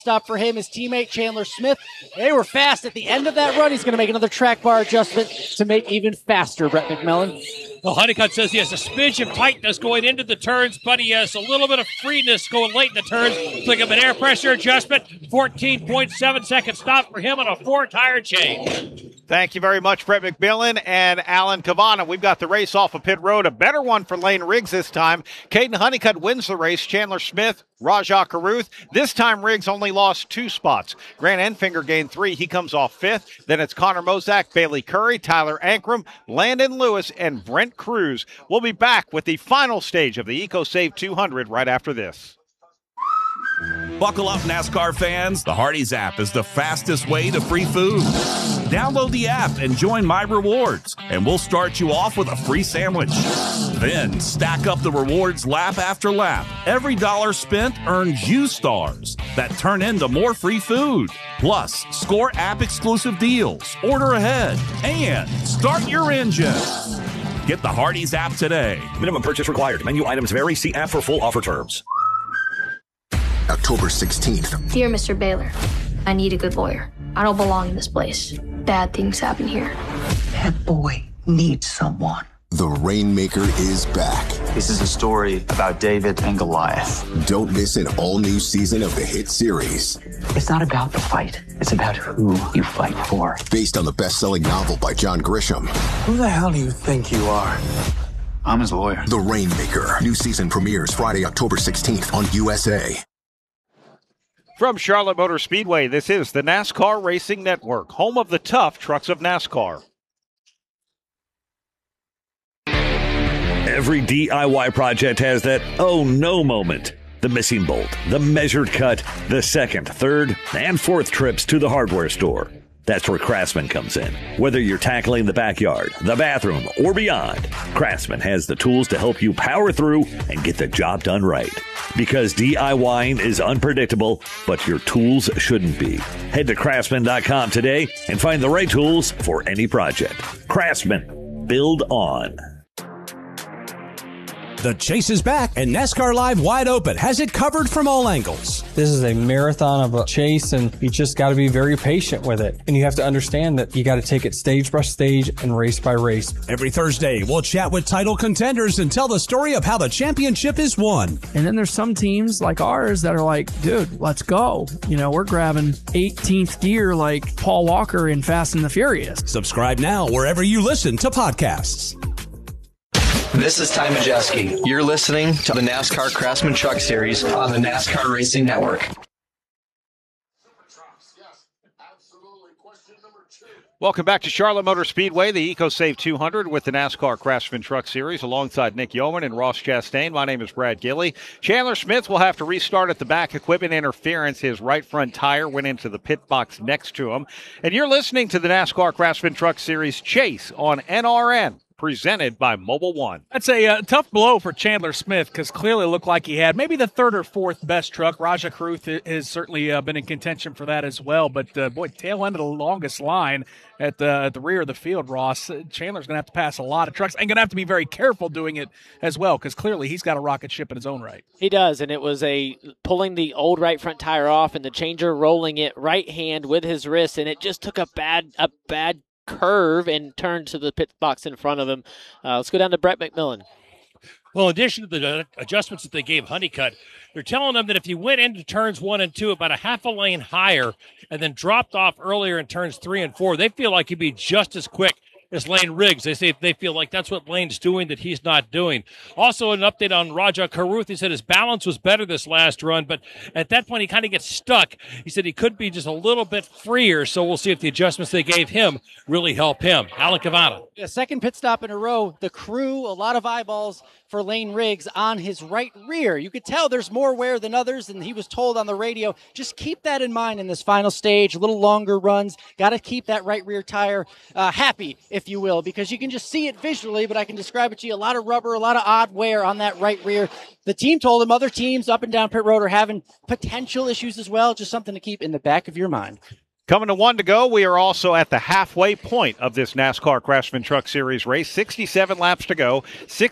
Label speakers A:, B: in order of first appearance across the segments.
A: stop for him, his teammate Chandler Smith. They were fast at the end of that run. He's going to make another track bar adjustment to make even faster, Brett McMillan.
B: Well, Honeycutt says he has a smidge of tightness going into the turns, but he has a little bit of freeness going late in the turns. Click up an air pressure adjustment. 14.7 second stop for him on a 4-tire change.
C: Thank you very much, Brett McMillan and Alan Cavana. We've got the race off of pit road. A better one for Lane Riggs this time. Caden Honeycutt wins the race. Chandler Smith, Rajah Caruth. This time Riggs only lost 2 spots. Grant Enfinger gained 3. He comes off 5th. Then it's Connor Mozak, Bailey Curry, Tyler Ankrum, Landon Lewis, and Brent Cruz. We'll be back with the final stage of the EcoSave 200 right after this.
D: Buckle up, NASCAR fans. The Hardee's app is the fastest way to free food. Download the app and join My Rewards, and we'll start you off with a free sandwich. Then stack up the rewards lap after lap. Every dollar spent earns you stars that turn into more free food. Plus, score app-exclusive deals, order ahead, and start your engine. Get the Hardee's app today.
E: Minimum purchase required. Menu items vary. See app for full offer terms.
F: October 16th.
G: Dear Mr. Baylor, I need a good lawyer. I don't belong in this place. Bad things happen here.
H: That boy needs someone.
F: The Rainmaker is back.
I: This is a story about David and Goliath.
F: Don't miss an all-new season of the hit series.
H: It's not about the fight. It's about who you fight for.
F: Based on the best-selling novel by John Grisham.
J: Who the hell do you think you are?
I: I'm his lawyer.
F: The Rainmaker. New season premieres Friday, October 16th on USA.
C: From Charlotte Motor Speedway, this is the NASCAR Racing Network, home of the tough trucks of NASCAR.
E: Every DIY project has that oh no moment. The missing bolt, the measured cut, the second, third, and fourth trips to the hardware store. That's where Craftsman comes in. Whether you're tackling the backyard, the bathroom, or beyond, Craftsman has the tools to help you power through and get the job done right. Because DIYing is unpredictable, but your tools shouldn't be. Head to Craftsman.com today and find the right tools for any project. Craftsman. Build on.
K: The chase is back, and NASCAR Live Wide Open has it covered from all angles.
L: This is a marathon of a chase, and you just got to be very patient with it. And you have to understand that you got to take it stage by stage and race by race.
K: Every Thursday, we'll chat with title contenders and tell the story of how the championship is won.
M: And then there's some teams like ours that are like, dude, let's go. You know, we're grabbing 18th gear like Paul Walker in Fast and the Furious.
K: Subscribe now wherever you listen to podcasts.
N: This is Ty Majeski. You're listening to the NASCAR Craftsman Truck Series on the NASCAR Racing Network.
C: Welcome back to Charlotte Motor Speedway, the EcoSave 200 with the NASCAR Craftsman Truck Series alongside Nick Yeoman and Ross Chastain. My name is Brad Gilley. Chandler Smith will have to restart at the back. Equipment interference. His right front tire went into the pit box next to him. And you're listening to the NASCAR Craftsman Truck Series Chase on NRN. Presented by Mobile One.
B: That's a tough blow for Chandler Smith because clearly it looked like he had maybe the third or fourth best truck. Rajah Caruth has certainly been in contention for that as well. But, boy, tail end of the longest line at the rear of the field, Ross. Chandler's going to have to pass a lot of trucks and going to have to be very careful doing it as well because clearly he's got a rocket ship in his own right.
A: He does, and it was pulling the old right front tire off and the changer rolling it right hand with his wrist, and it just took a bad curve and turned to the pit box in front of him. Let's go down to Brett McMillan.
B: Well, in addition to the adjustments that they gave Honeycutt, they're telling them that if you went into turns 1 and 2 about a half a lane higher and then dropped off earlier in turns 3 and 4, they feel like you'd be just as quick as Lane Riggs. They say they feel like that's what Lane's doing that he's not doing. Also, an update on Rajah Caruth. He said his balance was better this last run, but at that point he kind of gets stuck. He said he could be just a little bit freer, so we'll see if the adjustments they gave him really help him. Alan Cavana.
A: A second pit stop in a row. The crew, a lot of eyeballs for Lane Riggs on his right rear. You could tell there's more wear than others, and he was told on the radio, just keep that in mind in this final stage, a little longer runs. Got to keep that right rear tire happy, if you will, because you can just see it visually, but I can describe it to you. A lot of rubber, a lot of odd wear on that right rear. The team told him other teams up and down pit road are having potential issues as well. Just something to keep in the back of your mind.
C: Coming to 1 to go, we are also at the halfway point of this NASCAR Craftsman Truck Series race. 67 laps to go.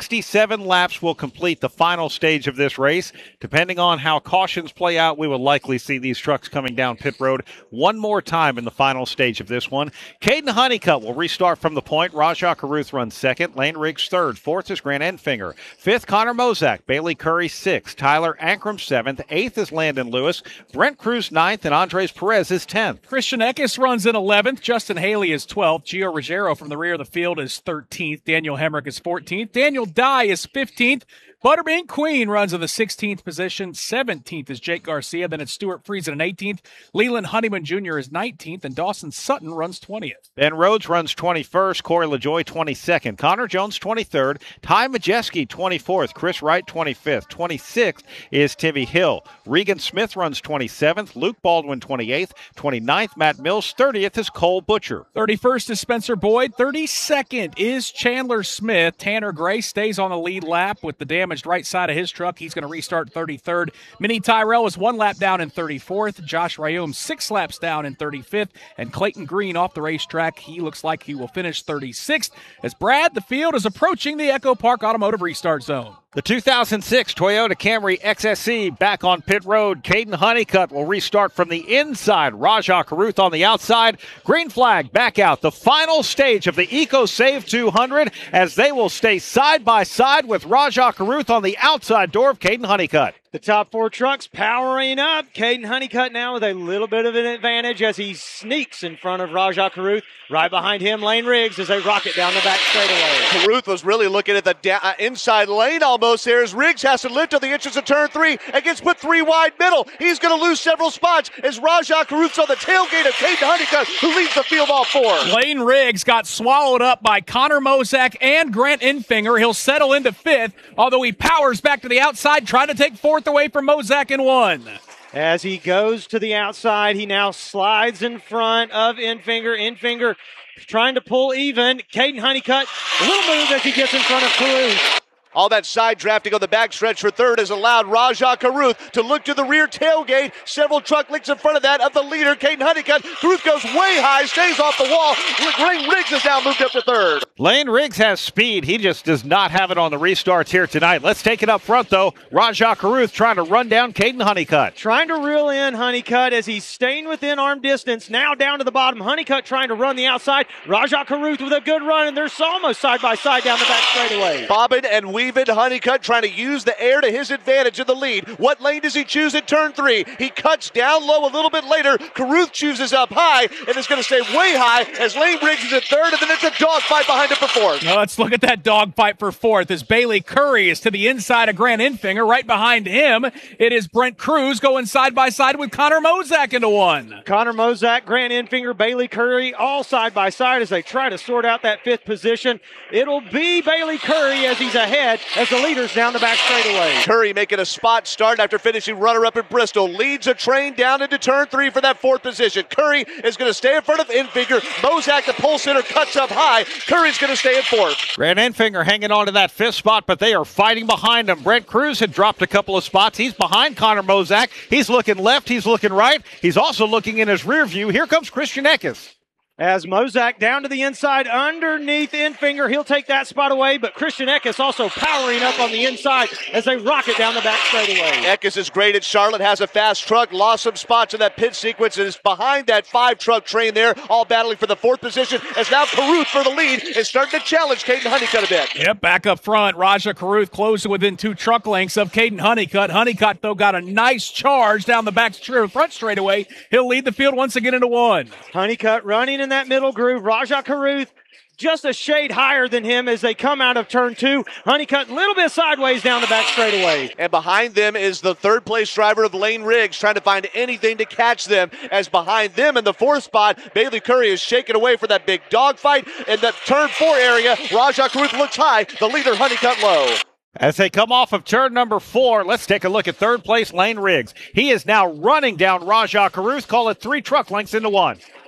C: 67 laps will complete the final stage of this race. Depending on how cautions play out, we will likely see these trucks coming down pit road one more time in the final stage of this one. Caden Honeycutt will restart from the point. Rajah Caruth runs second. Lane Riggs third. Fourth is Grant Enfinger. Fifth, Connor Mozak. Bailey Curry sixth. Tyler Ankrum seventh. Eighth is Landon Lewis. Brent Cruz ninth. And Andres Perez is 10th.
O: Christian Eckes runs in 11th. Justin Haley is 12th. Gio Ruggiero from the rear of the field is 13th. Daniel Hemrick is 14th. Daniel Dye is 15th. Butterbean Queen runs in the 16th position. 17th is Jake Garcia. Then it's Stuart Friesen in 18th. Leland Honeyman Jr. is 19th. And Dawson Sutton runs 20th.
C: Ben Rhodes runs 21st. Corey LaJoie 22nd. Connor Jones 23rd. Ty Majeski 24th. Chris Wright 25th. 26th is Timmy Hill. Regan Smith runs 27th. Luke Baldwin 28th. 29th, Matt Mills. 30th is Cole Butcher.
O: 31st is Spencer Boyd. 32nd is Chandler Smith. Tanner Gray stays on the lead lap with the damaged right side of his truck. He's going to restart 33rd. Minnie Tyrell is 1 lap down in 34th. Josh Rayum 6 laps down in 35th. And Clayton Green off the racetrack. He looks like he will finish 36th. As Brad, the field is approaching the Echo Park Automotive Restart Zone.
C: The 2006 Toyota Camry XSE back on pit road. Caden Honeycutt will restart from the inside. Rajah Caruth on the outside. Green flag back out. The final stage of the EcoSave 200 as they will stay side by side with Rajah Caruth on the outside door of Caden Honeycutt.
P: The top 4 trucks powering up. Caden Honeycutt now with a little bit of an advantage as he sneaks in front of Rajah Caruth. Right behind him, Lane Riggs as they rocket down the back straightaway.
Q: Caruth was really looking at the inside lane almost there as Riggs has to lift to the entrance of turn 3 and gets put 3 wide middle. He's going to lose several spots as Rajah Caruth's on the tailgate of Caden Honeycutt, who leads the field off 4.
O: Lane Riggs got swallowed up by Connor Mozak and Grant Enfinger. He'll settle into 5th, although he powers back to the outside, trying to take 4th away from Mozak in 1.
P: As he goes to the outside, he now slides in front of Enfinger. Enfinger trying to pull even. Caden Honeycutt, a little move as he gets in front of Caruth.
Q: All that side drafting on the backstretch for 3rd has allowed Rajah Caruth to look to the rear tailgate. Several truck links in front of that of the leader, Caden Honeycutt. Caruth goes way high, stays off the wall. Lane Riggs has now moved up to 3rd.
C: Lane Riggs has speed. He just does not have it on the restarts here tonight. Let's take it up front, though. Rajah Caruth trying to run down Caden Honeycutt.
P: Trying to reel in Honeycutt as he's staying within arm distance. Now down to the bottom. Honeycutt trying to run the outside. Rajah Caruth with a good run, and they're almost side by side down the back straightaway.
Q: Bobbin and weaving. Honeycutt trying to use the air to his advantage in the lead. What lane does he choose at turn 3? He cuts down low a little bit later. Caruth chooses up high and is going to stay way high as Lane Riggs is at 3rd, and then it's a dogfight behind him for 4th.
O: Now let's look at that dogfight for 4th as Bailey Curry is to the inside of Grant Enfinger. Right behind him, it is Brent Cruz going side by side with Connor Mozak into 1.
P: Connor Mozak, Grant Enfinger, Bailey Curry, all side by side as they try to sort out that 5th position. It'll be Bailey Curry as he's ahead as the leaders down the back straightaway.
Q: Curry making a spot start after finishing runner-up at Bristol. Leads a train down into turn 3 for that 4th position. Curry is going to stay in front of Enfinger. Mozak, the pole sitter, cuts up high. Curry's going to stay at 4th.
C: Grant Enfinger hanging on to that 5th spot, but they are fighting behind him. Brent Cruz had dropped a couple of spots. He's behind Connor Mozak. He's looking left. He's looking right. He's also looking in his rear view. Here comes Christian Eckes.
P: As Mozak down to the inside underneath Enfinger. He'll take that spot away, but Christian Eckes also powering up on the inside as they rocket down the back straightaway.
Q: Eckes is great at Charlotte, has a fast truck, lost some spots in that pit sequence, and is behind that 5-truck train there, all battling for the 4th position, as now Caruth for the lead is starting to challenge Caden Honeycutt a bit.
O: Yep, back up front, Rajah Caruth closing within 2 truck lengths of Caden Honeycutt. Honeycutt, though, got a nice charge down the back front straightaway. He'll lead the field once again into 1.
P: Honeycutt running in that middle groove. Rajah Caruth just a shade higher than him as they come out of turn 2. Honeycutt a little bit sideways down the back straightaway.
Q: And behind them is the 3rd place driver of Lane Riggs trying to find anything to catch them, as behind them in the 4th spot, Bailey Curry is shaking away for that big dogfight. In the turn 4 area, Rajah Caruth looks high, the leader Honeycutt low.
C: As they come off of turn number 4, let's take a look at 3rd place Lane Riggs. He is now running down Rajah Caruth, call it 3 truck lengths into 1.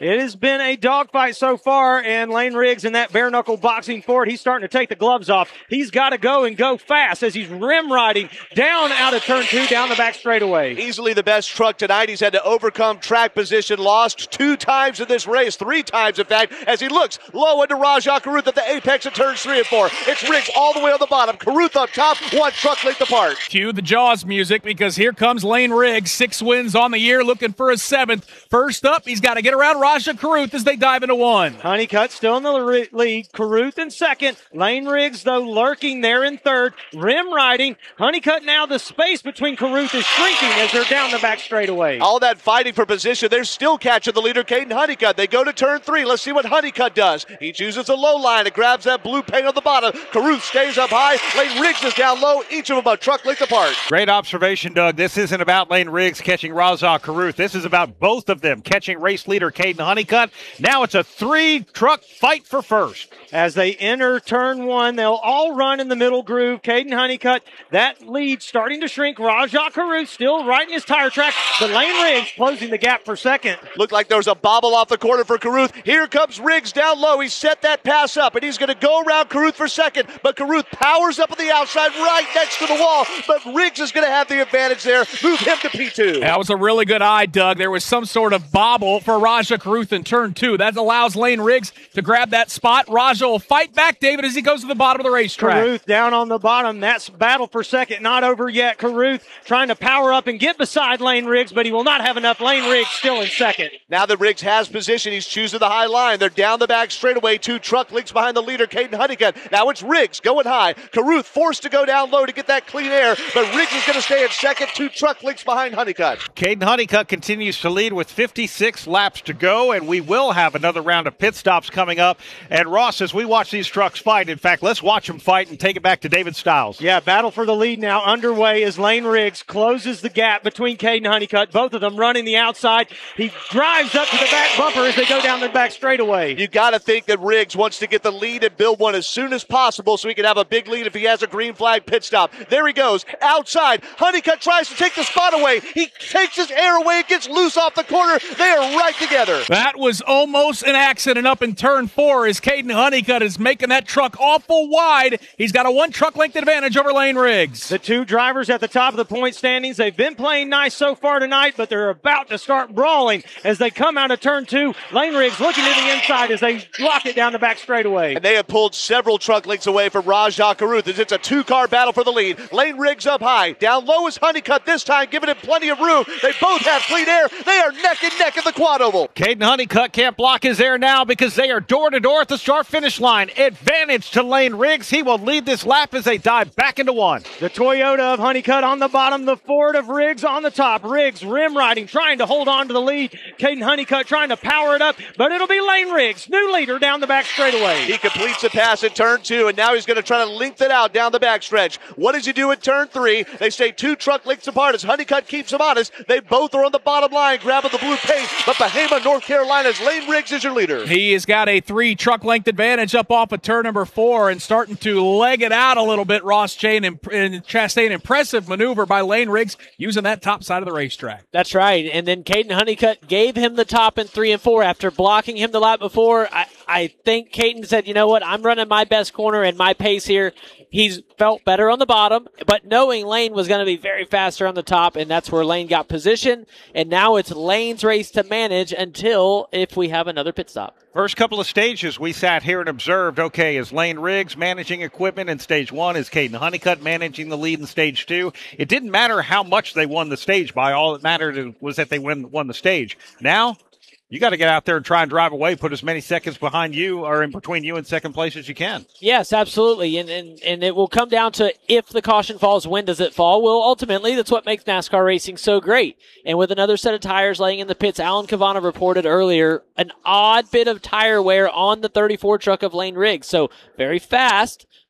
P: It has been a dogfight so far, and Lane Riggs in that bare-knuckle boxing for it. He's starting to take the gloves off. He's got to go and go fast as he's rim riding down out of turn 2, down the back straightaway.
Q: Easily the best truck tonight. He's had to overcome track position, lost 2 times in this race, 3 times in fact, as he looks low into Rajah Caruth at the apex of turns 3 and 4. It's Riggs all the way on the bottom. Caruth up top, 1 truck length apart.
O: Cue the Jaws music because here comes Lane Riggs, 6 wins on the year, looking for his 7th. First up, he's got to get around Rajah Caruth as they dive into 1.
P: Honeycutt still in the lead. Caruth in 2nd. Lane Riggs, though, lurking there in 3rd. Rim riding. Honeycutt now, the space between Caruth is shrinking as they're down the back straightaway.
Q: All that fighting for position, they're still catching the leader, Caden Honeycutt. They go to turn 3. Let's see what Honeycutt does. He chooses a low line and grabs that blue paint on the bottom. Caruth stays up high. Lane Riggs is down low. Each of them a truck length apart.
C: Great observation, Doug. This isn't about Lane Riggs catching Rajah Caruth. This is about both of them catching race leader Caden Honeycutt. Now it's a 3-truck fight for first.
P: As they enter turn 1, they'll all run in the middle groove. Caden Honeycutt, that lead starting to shrink. Rajah Caruth still right in his tire track, but Lane Riggs closing the gap for 2nd.
Q: Looked like there was a bobble off the corner for Caruth. Here comes Riggs down low. He set that pass up, and he's going to go around Caruth for 2nd, but Caruth powers up on the outside right next to the wall, but Riggs is going to have the advantage there. Move him to P2.
O: That was a really good eye, Doug. There was some sort of bobble for Rajah Caruth in turn 2. That allows Lane Riggs to grab that spot. Rajah will fight back, David, as he goes to the bottom of the racetrack.
P: Caruth down on the bottom. That's battle for 2nd. Not over yet. Caruth trying to power up and get beside Lane Riggs, but he will not have enough. Lane Riggs still in 2nd.
Q: Now that Riggs has position, he's choosing the high line. They're down the back straightaway. 2 truck lengths behind the leader, Caden Honeycutt. Now it's Riggs going high. Caruth forced to go down low to get that clean air, but Riggs is going to stay at 2nd. 2 truck lengths behind Honeycutt.
C: Caden Honeycutt continues to lead with 56 laps to go, and we will have another round of pit stops coming up. And Ross, as we watch these trucks fight, in fact, let's watch them fight and take it back to David Stiles.
P: Yeah, battle for the lead now underway as Lane Riggs closes the gap between Caden Honeycutt. Both of them running the outside. He drives up to the back bumper as they go down the back straightaway.
Q: You got to think that Riggs wants to get the lead and build one as soon as possible so he can have a big lead if he has a green flag pit stop. There he goes, outside. Honeycutt tries to take the spot away. He takes his air away. It gets loose off the corner. They are right together.
O: That was almost an accident up in turn 4 as Caden Honeycutt is making that truck awful wide. He's got a 1 truck length advantage over Lane Riggs.
P: The 2 drivers at the top of the point standings, they've been playing nice so far tonight, but they're about to start brawling as they come out of turn 2. Lane Riggs looking to the inside as they block it down the back straightaway.
Q: And they have pulled several truck lengths away from Rajah Caruth as it's a 2-car battle for the lead. Lane Riggs up high. Down low is Honeycutt this time, giving him plenty of room. They both have clean air. They are neck and neck in the quad oval.
C: Caden Honeycutt can't block his air now because they are door-to-door at the start-finish line. Advantage to Lane Riggs. He will lead this lap as they dive back into 1.
P: The Toyota of Honeycutt on the bottom, the Ford of Riggs on the top. Riggs rim riding, trying to hold on to the lead. Caden Honeycutt trying to power it up, but it'll be Lane Riggs, new leader down the back straightaway.
Q: He completes the pass at turn 2, and now he's going to try to length it out down the backstretch. What does he do at turn 3? They stay 2 truck lengths apart as Honeycutt keeps him honest. They both are on the bottom line, grabbing the blue paint, but Bahama, North Carolina's Lane Riggs is your leader.
O: He has got a 3 truck length advantage up off of turn number 4 and starting to leg it out a little bit. Ross Chain and Chastain, impressive maneuver by Lane Riggs using that top side of the racetrack.
R: That's right. And then Caden Honeycutt gave him the top in 3 and 4 after blocking him the lap before. I think Caden said, you know what, I'm running my best corner and my pace here. He's felt better on the bottom, but knowing Lane was going to be very faster on the top, and that's where Lane got position. And now it's Lane's race to manage until if we have another pit stop.
C: First couple of stages, we sat here and observed, okay, is Lane Riggs managing equipment in stage 1? Is Caden Honeycutt managing the lead in stage 2? It didn't matter how much they won the stage by. All that mattered was that they won the stage. Now, you got to get out there and try and drive away, put as many seconds behind you or in between you and second place as you can.
R: Yes, absolutely. And it will come down to if the caution falls, when does it fall? Well, ultimately, that's what makes NASCAR racing so great. And with another set of tires laying in the pits, Alan Cavanna reported earlier an odd bit of tire wear on the 34 truck of Lane Riggs. So very fast, but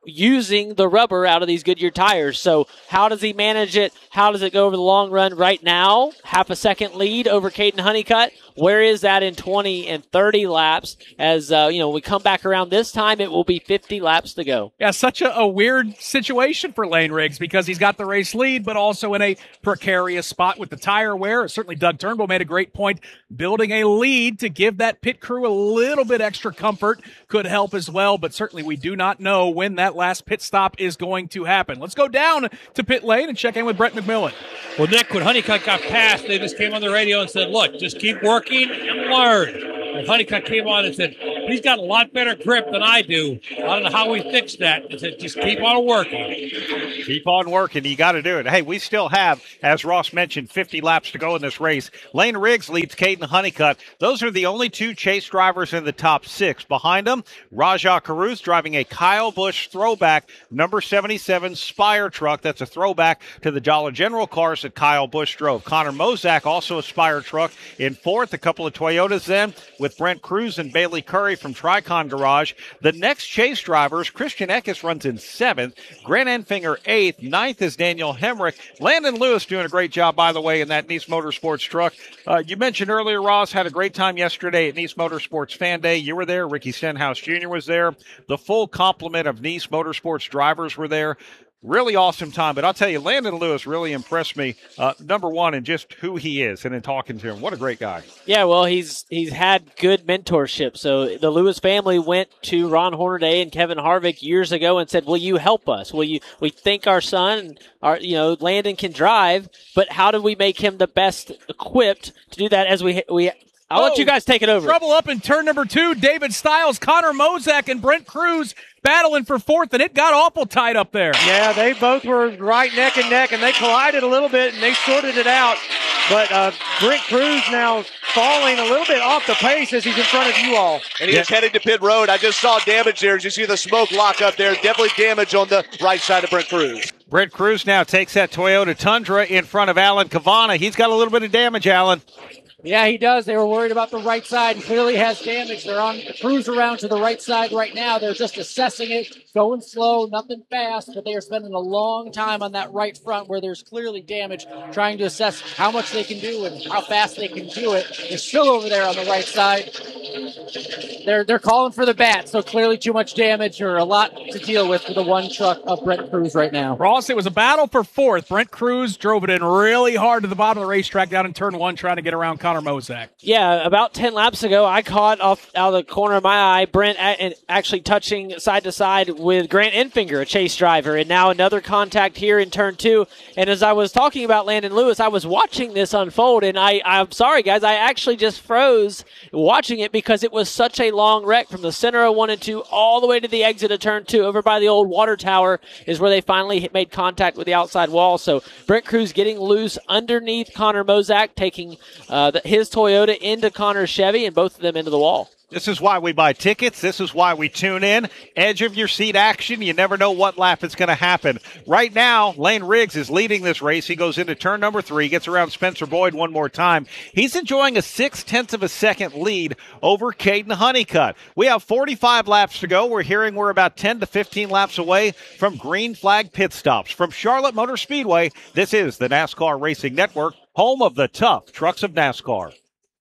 R: using the rubber out of these Goodyear tires. So how does he manage it? How does it go over the long run? Right now, half a second lead over Caden Honeycutt. Where is that in 20 and 30 laps? As we come back around this time, it will be 50 laps to go.
O: Yeah, such a weird situation for Lane Riggs because he's got the race lead, but also in a precarious spot with the tire wear. Certainly Doug Turnbull made a great point. Building a lead to give that pit crew a little bit extra comfort could help as well, but certainly we do not know when that last pit stop is going to happen. Let's go down to pit lane and check in with Brent McMillan.
B: Well, Nick, when Honeycutt got passed, they just came on the radio and said, look, just keep working and learn. And Honeycutt came on and said, he's got a lot better grip than I do. I don't know how we fix that. He said, just keep on working.
C: Keep on working. You got to do it. Hey, we still have, as Ross mentioned, 50 laps to go in this race. Lane Riggs leads Caden Honeycutt. Those are the only two chase drivers in the top 6. Behind them, Rajah Caruth driving a Kyle Busch throwback number 77 Spire truck. That's a throwback to the Dollar General cars that Kyle Busch drove. Connor Mozak, also a Spire truck, in 4th. A couple of Toyotas then, with Brent Cruz and Bailey Curry from Tricon Garage. The next chase drivers, Christian Eckes runs in 7th, Grant Enfinger 8th, 9th is Daniel Hemrick. Landon Lewis doing a great job, by the way, in that Nice Motorsports truck. You mentioned earlier, Ross, had a great time yesterday at Nice Motorsports Fan Day. You were there. Ricky Stenhouse Jr. was there. The full complement of Nice Motorsports drivers were there. Really awesome time. But I'll tell you, Landon Lewis really impressed me, number one, in just who he is and in talking to him. What a great guy.
R: Yeah, well, he's had good mentorship. So the Lewis family went to Ron Hornaday and Kevin Harvick years ago and said, will you help us? We think our son, Landon can drive, but how do we make him the best equipped to do that as I'll let you guys take it over.
O: Trouble up in turn number 2. David Stiles, Connor Mozak, and Brent Cruz battling for 4th, and it got awful tight up there.
P: Yeah, they both were right neck and neck, and they collided a little bit, and they sorted it out. But Brent Cruz now falling a little bit off the pace as he's in front of you all.
Q: And he's heading to pit road. I just saw damage there. As you see the smoke lock up there, definitely damage on the right side of Brent Cruz.
C: Brent Cruz now takes that Toyota Tundra in front of Alan Cavana. He's got a little bit of damage, Alan.
A: Yeah, he does. They were worried about the right side and clearly has damage. They're on the cruise around to the right side right now. They're just assessing it, going slow, nothing fast, but they are spending a long time on that right front where there's clearly damage, trying to assess how much they can do and how fast they can do it. They're still over there on the right side. They're calling for the bat, so clearly too much damage or a lot to deal with for the one truck of Brent Cruz right now.
O: Ross, it was a battle for 4th. Brent Cruz drove it in really hard to the bottom of the racetrack down in turn 1 trying to get around Connor Mozak.
R: Yeah, about 10 laps ago, I caught out of the corner of my eye Brent actually touching side to side with Grant Enfinger, a chase driver, and now another contact here in turn 2. And as I was talking about Landon Lewis, I was watching this unfold, and I'm sorry, guys, I actually just froze watching it because it was such a long wreck from the center of 1 and 2 all the way to the exit of turn 2 over by the old water tower is where they finally made contact with the outside wall. So Brent Cruz getting loose underneath Connor Mozak, taking his Toyota into Connor's Chevy, and both of them into the wall.
C: This is why we buy tickets. This is why we tune in. Edge of your seat action. You never know what lap is going to happen. Right now, Lane Riggs is leading this race. He goes into turn number 3, gets around Spencer Boyd one more time. He's enjoying a 0.6 of a second lead over Caden Honeycutt. We have 45 laps to go. We're hearing we're about 10 to 15 laps away from green flag pit stops. From Charlotte Motor Speedway, this is the NASCAR Racing Network, home of the tough trucks of NASCAR.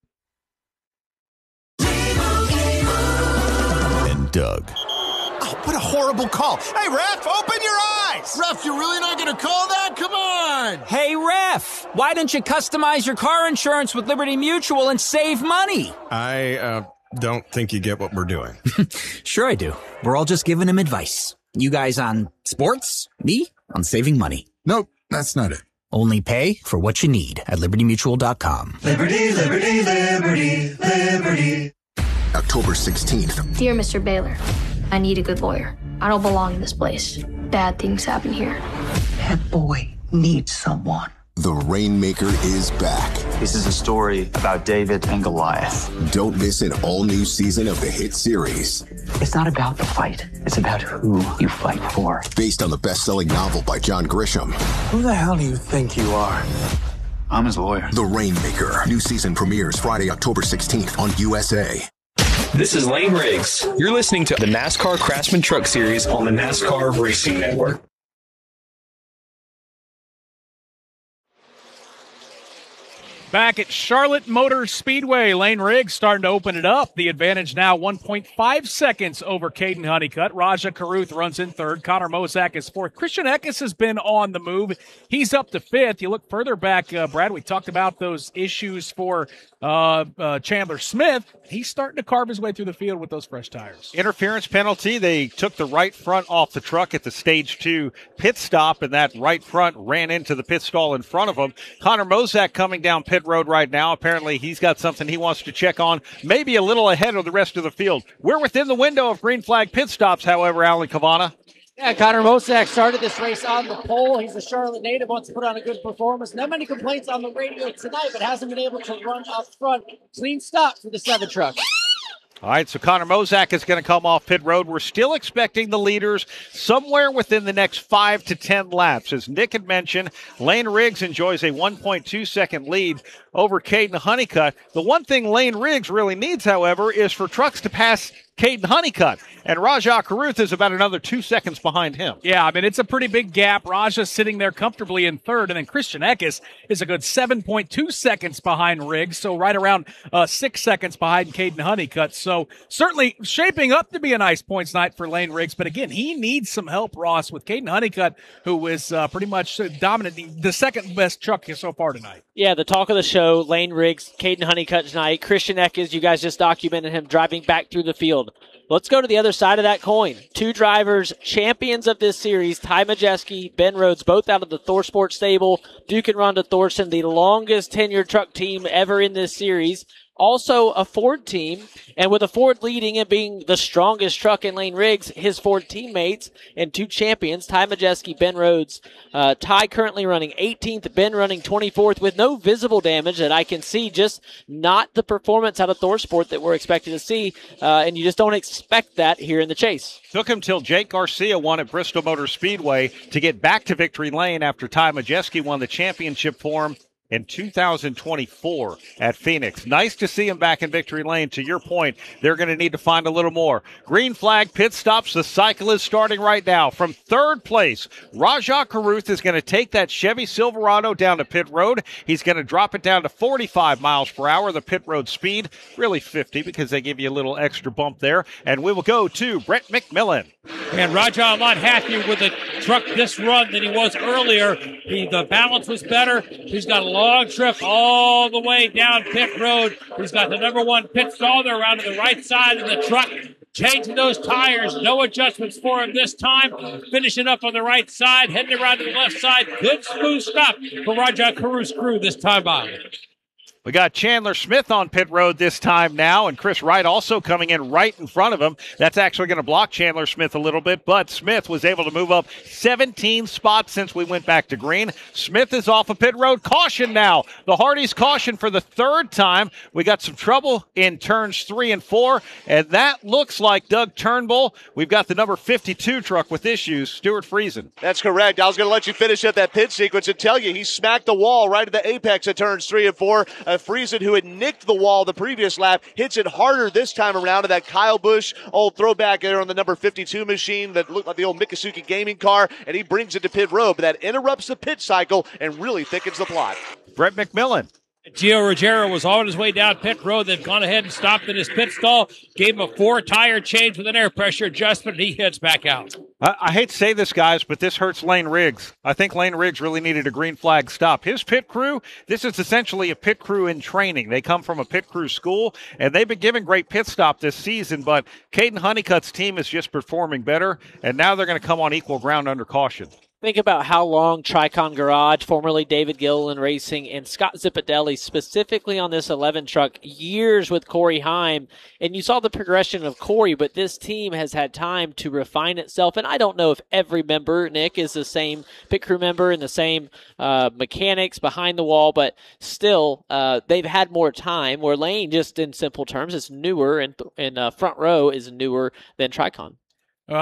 S: Doug.
T: Oh, what a horrible call. Hey, ref, open your eyes. Ref, you're really not going to call that? Come on.
U: Hey, ref, why don't you customize your car insurance with Liberty Mutual and save money?
V: I don't think you get what we're doing.
U: Sure I do. We're all just giving him advice. You guys on sports, me on saving money.
T: Nope, that's not it.
U: Only pay for what you need at libertymutual.com.
W: Liberty, liberty, liberty, liberty.
F: October 16th.
G: Dear Mr. Baylor, I need a good lawyer. I don't belong in this place. Bad things happen here.
H: That boy needs someone.
F: The Rainmaker is back.
I: This is a story about David and Goliath.
F: Don't miss an all-new season of the hit series.
H: It's not about the fight. It's about who you fight for.
F: Based on the best-selling novel by John Grisham.
J: Who the hell do you think you are?
I: I'm his lawyer.
F: The Rainmaker. New season premieres Friday, October 16th on USA.
N: This is Lane Riggs. You're listening to the NASCAR Craftsman Truck Series on the NASCAR Racing Network.
O: Back at Charlotte Motor Speedway, Lane Riggs starting to open it up. The advantage now 1.5 seconds over Caden Honeycutt. Raja Caruth runs in third. Connor Mosak is fourth. Christian Eckes has been on the move. He's up to fifth. You look further back, Brad, we talked about those issues for Chandler Smith. He's starting to carve his way through the field with those fresh tires.
C: Interference penalty. They took the right front off the truck at the stage 2 pit stop, and that right front ran into the pit stall in front of him. Connor Mosak coming down pit road right now. Apparently he's got something he wants to check on, maybe a little ahead of the rest of the field. We're within the window of green flag pit stops, however, Alan Cavana.
A: Yeah, Connor Mosak started this race on the pole. He's a Charlotte native, wants to put on a good performance. Not many complaints on the radio tonight, but hasn't been able to run up front. Clean stop for the 7 truck.
C: All right, so Connor Mosak is going to come off pit road. We're still expecting the leaders somewhere within the next 5 to 10 laps. As Nick had mentioned, Lane Riggs enjoys a 1.2-second lead over Caden Honeycutt. The one thing Lane Riggs really needs, however, is for trucks to pass Caden Honeycutt. And Raja Caruth is about another 2 seconds behind him.
O: Yeah, I mean, it's a pretty big gap. Raja's sitting there comfortably in third, and then Christian Eckes is a good 7.2 seconds behind Riggs, so right around 6 seconds behind Caden Honeycutt. So certainly shaping up to be a nice points night for Lane Riggs. But again, he needs some help, Ross, with Caden Honeycutt, who is pretty much dominating the second best truck so far tonight.
R: Yeah, the talk of the show, Lane Riggs, Caden Honeycutt tonight. Christian Eckes, you guys just documented him driving back through the field. Let's go to the other side of that coin. 2 drivers, champions of this series, Ty Majeski, Ben Rhodes, both out of the ThorSport stable. Duke and Rhonda Thorson, the longest tenured truck team ever in this series. Also a Ford team, and with a Ford leading and being the strongest truck in Lane Riggs, his Ford teammates and 2 champions, Ty Majeski, Ben Rhodes. Ty currently running 18th, Ben running 24th with no visible damage that I can see, just not the performance out of ThorSport that we're expected to see, and you just don't expect that here in the chase.
C: Took him till Jake Garcia won at Bristol Motor Speedway to get back to victory lane after Ty Majeski won the championship for him in 2024 at Phoenix. Nice to see him back in victory lane. To your point, they're going to need to find a little more. Green flag pit stops. The cycle is starting right now. From third place, Raja Caruth is going to take that Chevy Silverado down to pit road. He's going to drop it down to 45 miles per hour, the pit road speed. Really 50 because they give you a little extra bump there. And we will go to Brett McMillan.
B: And Raja a lot happier with the truck this run than he was earlier. The balance was better. He's got a long trip all the way down pit road. He's got the number 1 pit stall there around to the right side of the truck. Changing those tires. No adjustments for him this time. Finishing up on the right side. Heading around to the left side. Good smooth stop for Raja Caruth's crew this time by.
C: We got Chandler Smith on pit road this time now, and Chris Wright also coming in right in front of him. That's actually going to block Chandler Smith a little bit, but Smith was able to move up 17 spots since we went back to green. Smith is off of pit road. Caution now. The Hardys caution for the 3rd time. We got some trouble in turns 3 and 4, and that looks like Doug Turnbull. We've got the number 52 truck with issues, Stuart Friesen.
Q: That's correct. I was going to let you finish up that pit sequence and tell you he smacked the wall right at the apex of turns 3 and 4. Friesen, who had nicked the wall the previous lap, hits it harder this time around to that Kyle Busch old throwback there on the number 52 machine that looked like the old Mikasuki gaming car, and he brings it to pit road, but that interrupts the pit cycle and really thickens the plot.
C: Brett McMillan.
B: Gio Ruggiero was on his way down pit road, then gone ahead and stopped in his pit stall, gave him a 4-tire change with an air pressure adjustment, and he heads back out.
C: I hate to say this, guys, but this hurts Lane Riggs. I think Lane Riggs really needed a green flag stop. His pit crew, this is essentially a pit crew in training. They come from a pit crew school, and they've been given great pit stop this season, but Caden Honeycutt's team is just performing better, and now they're going to come on equal ground under caution.
R: Think about how long Tricon Garage, formerly David Gilliland Racing, and Scott Zipadelli, specifically on this 11 truck, years with Corey Heim. And you saw the progression of Corey, but this team has had time to refine itself. And I don't know if every member, Nick, is the same pit crew member and the same mechanics behind the wall, but still, they've had more time, where Lane, just in simple terms, is newer, and front row is newer than Tricon.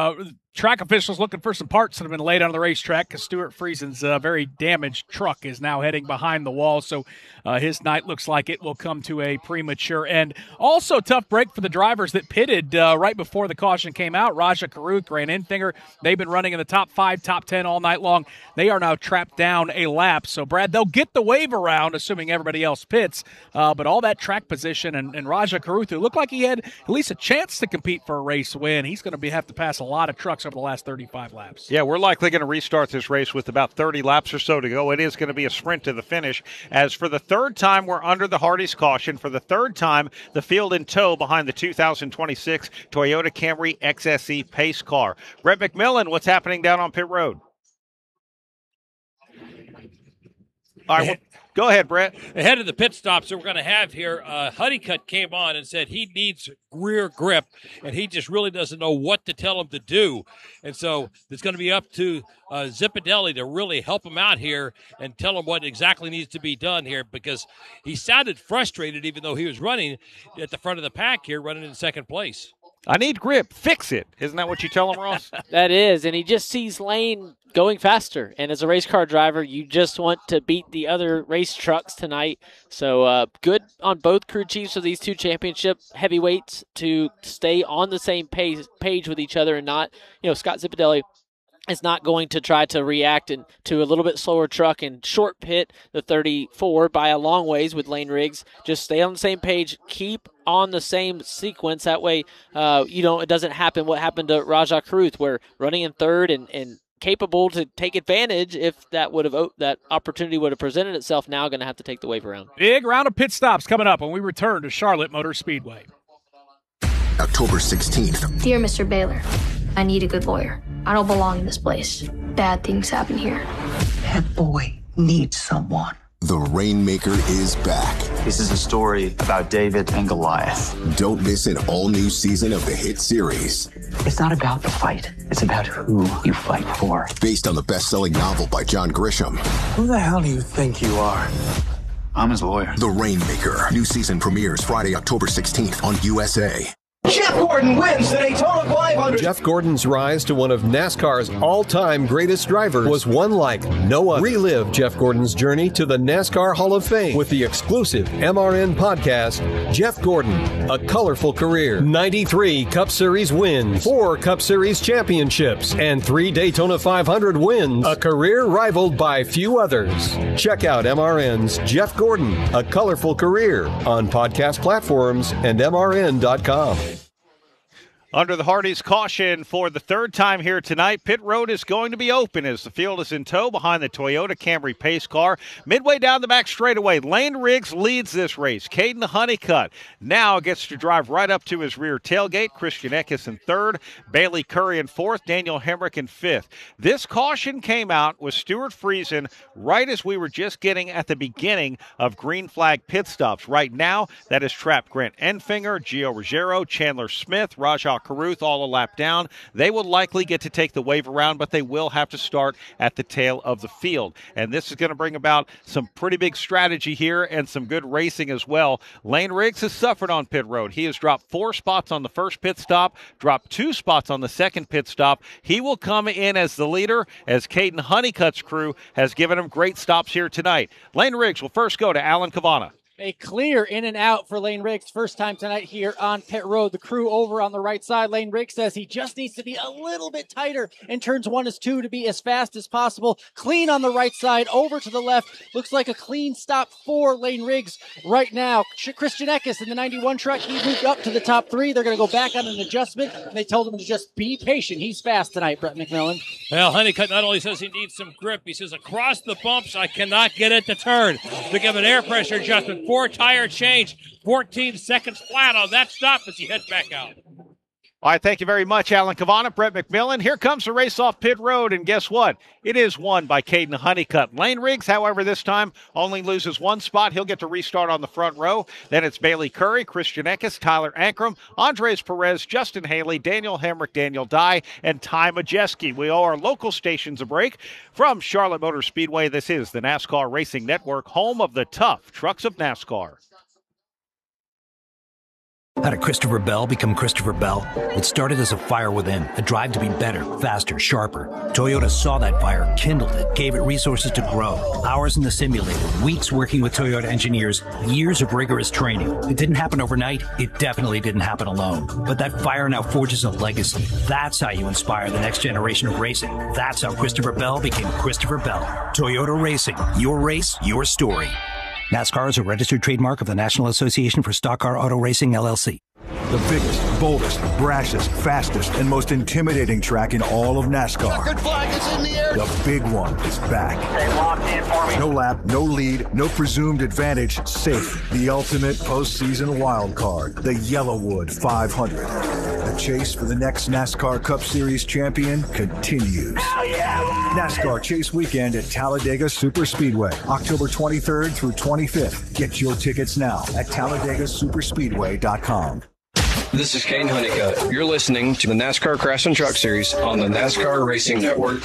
O: Track officials looking for some parts that have been laid on the racetrack because Stuart Friesen's very damaged truck is now heading behind the wall. So his night looks like it will come to a premature end. Also, tough break for the drivers that pitted right before the caution came out. Raja Karuth, Grant Enfinger, they've been running in the top 5, top 10 all night long. They are now trapped down a lap. So, Brad, they'll get the wave around, assuming everybody else pits. But all that track position and Raja Karuth, who looked like he had at least a chance to compete for a race win, he's going to have to pass a lot of trucks over the last 35 laps.
C: Yeah, we're likely going to restart this race with about 30 laps or so to go. It is going to be a sprint to the finish. As for the third time, we're under the Hardy's caution. For the third time, the field in tow behind the 2026 Toyota Camry XSE pace car. Brett McMillan, what's happening down on pit road? All right, well, go ahead, Brett.
B: Ahead of the pit stops that we're going to have here, Honeycutt came on and said he needs rear grip, and he just really doesn't know what to tell him to do. And so it's going to be up to Zipadelli to really help him out here and tell him what exactly needs to be done here, because he sounded frustrated even though he was running at the front of the pack here, running in second place.
C: I need grip. Fix it. Isn't that what you tell him, Ross?
R: That is, and he just sees Lane going faster. And as a race car driver, you just want to beat the other race trucks tonight. So good on both crew chiefs of these two championship heavyweights to stay on the same page with each other and not, Scott Zipadelli is not going to try to react to a little bit slower truck and short pit the 34 by a long ways with Lane Riggs. Just stay on the same page, keep on the same sequence. That way, it doesn't happen what happened to Raja Karuth, where running in third and capable to take advantage if that opportunity would have presented itself. Now going to have to take the wave around.
O: Big round of pit stops coming up when we return to Charlotte Motor Speedway.
F: October 16th.
G: Dear Mr. Baylor, I need a good lawyer. I don't belong in this place. Bad things happen here.
H: That boy needs someone.
F: The Rainmaker is back.
I: This is a story about David and Goliath.
F: Don't miss an all-new season of the hit series.
H: It's not about the fight. It's about who you fight for.
F: Based on the best-selling novel by John Grisham.
J: Who the hell do you think you are?
I: I'm his lawyer.
F: The Rainmaker. New season premieres Friday, October 16th on USA.
N: Jeff Gordon wins the Daytona 500.
D: Jeff Gordon's rise to one of NASCAR's all-time greatest drivers was one like no other. Relive Jeff Gordon's journey to the NASCAR Hall of Fame with the exclusive MRN podcast, Jeff Gordon, A Colorful Career. 93 Cup Series wins, 4 Cup Series championships, and 3 Daytona 500 wins. A career rivaled by few others. Check out MRN's Jeff Gordon, A Colorful Career on podcast platforms and MRN.com.
C: Under the Hardy's caution for the third time here tonight, pit road is going to be open as the field is in tow behind the Toyota Camry pace car. Midway down the back straightaway, Lane Riggs leads this race. Caden Honeycutt now gets to drive right up to his rear tailgate. Christian Eckes in third, Bailey Curry in fourth, Daniel Hemrick in fifth. This caution came out with Stuart Friesen right as we were just getting at the beginning of green flag pit stops. Right now, that has trapped Grant Enfinger, Gio Ruggiero, Chandler Smith, Raja Karuth all a lap down. They will likely get to take the wave around, but they will have to start at the tail of the field. And this is going to bring about some pretty big strategy here and some good racing as well. Lane Riggs has suffered on pit road. He has dropped 4 spots on the first pit stop, dropped 2 spots on the second pit stop. He will come in as the leader as Caden Honeycutt's crew has given him great stops here tonight. Lane Riggs will first go to Alan Cavana.
A: A clear in and out for Lane Riggs. First time tonight here on pit road. The crew over on the right side. Lane Riggs says he just needs to be a little bit tighter in turns 1 and 2 to be as fast as possible. Clean on the right side, over to the left. Looks like a clean stop for Lane Riggs right now. Christian Eckes in the 91 truck. He moved up to the top 3. They're going to go back on an adjustment. They told him to just be patient. He's fast tonight, Brett McMillan.
B: Well, Honeycutt not only says he needs some grip, he says across the bumps, I cannot get it to turn. They give an air pressure adjustment. 4 tire change, 14 seconds flat on that stop as he heads back out.
C: All right, thank you very much, Alan Cavana, Brett McMillan. Here comes the race off pit road, and guess what? It is won by Caden Honeycutt. Lane Riggs, however, this time only loses 1 spot. He'll get to restart on the front row. Then it's Bailey Curry, Christian Eckes, Tyler Ankrum, Andres Perez, Justin Haley, Daniel Hemrick, Daniel Dye, and Ty Majeski. We owe our local stations a break. From Charlotte Motor Speedway, this is the NASCAR Racing Network, home of the tough trucks of NASCAR.
U: How did Christopher Bell become Christopher Bell? It started as a fire within, a drive to be better, faster, sharper. Toyota saw that fire, kindled it, gave it resources to grow. Hours in the simulator, weeks working with Toyota engineers, years of rigorous training. It didn't happen overnight. It definitely didn't happen alone. But that fire now forges a legacy. That's how you inspire the next generation of racing. That's how Christopher Bell became Christopher Bell. Toyota Racing. Your race, your story. NASCAR is a registered trademark of the National Association for Stock Car Auto Racing, LLC.
E: The biggest, boldest, brashest, fastest, and most intimidating track in all of NASCAR.
T: Checkered flag is in the air.
E: The big one is back.
T: Stay locked in for me.
E: No lap, no lead, no presumed advantage. Safe. The ultimate postseason wild card. The Yellowwood 500. The chase for the next NASCAR Cup Series champion continues. NASCAR Chase Weekend at Talladega Superspeedway, October 23rd through 25th. Get your tickets now at TalladegaSuperspeedway.com.
N: This is Caden Honeycutt. You're listening to the NASCAR Craftsman Truck Series on the NASCAR Racing Network.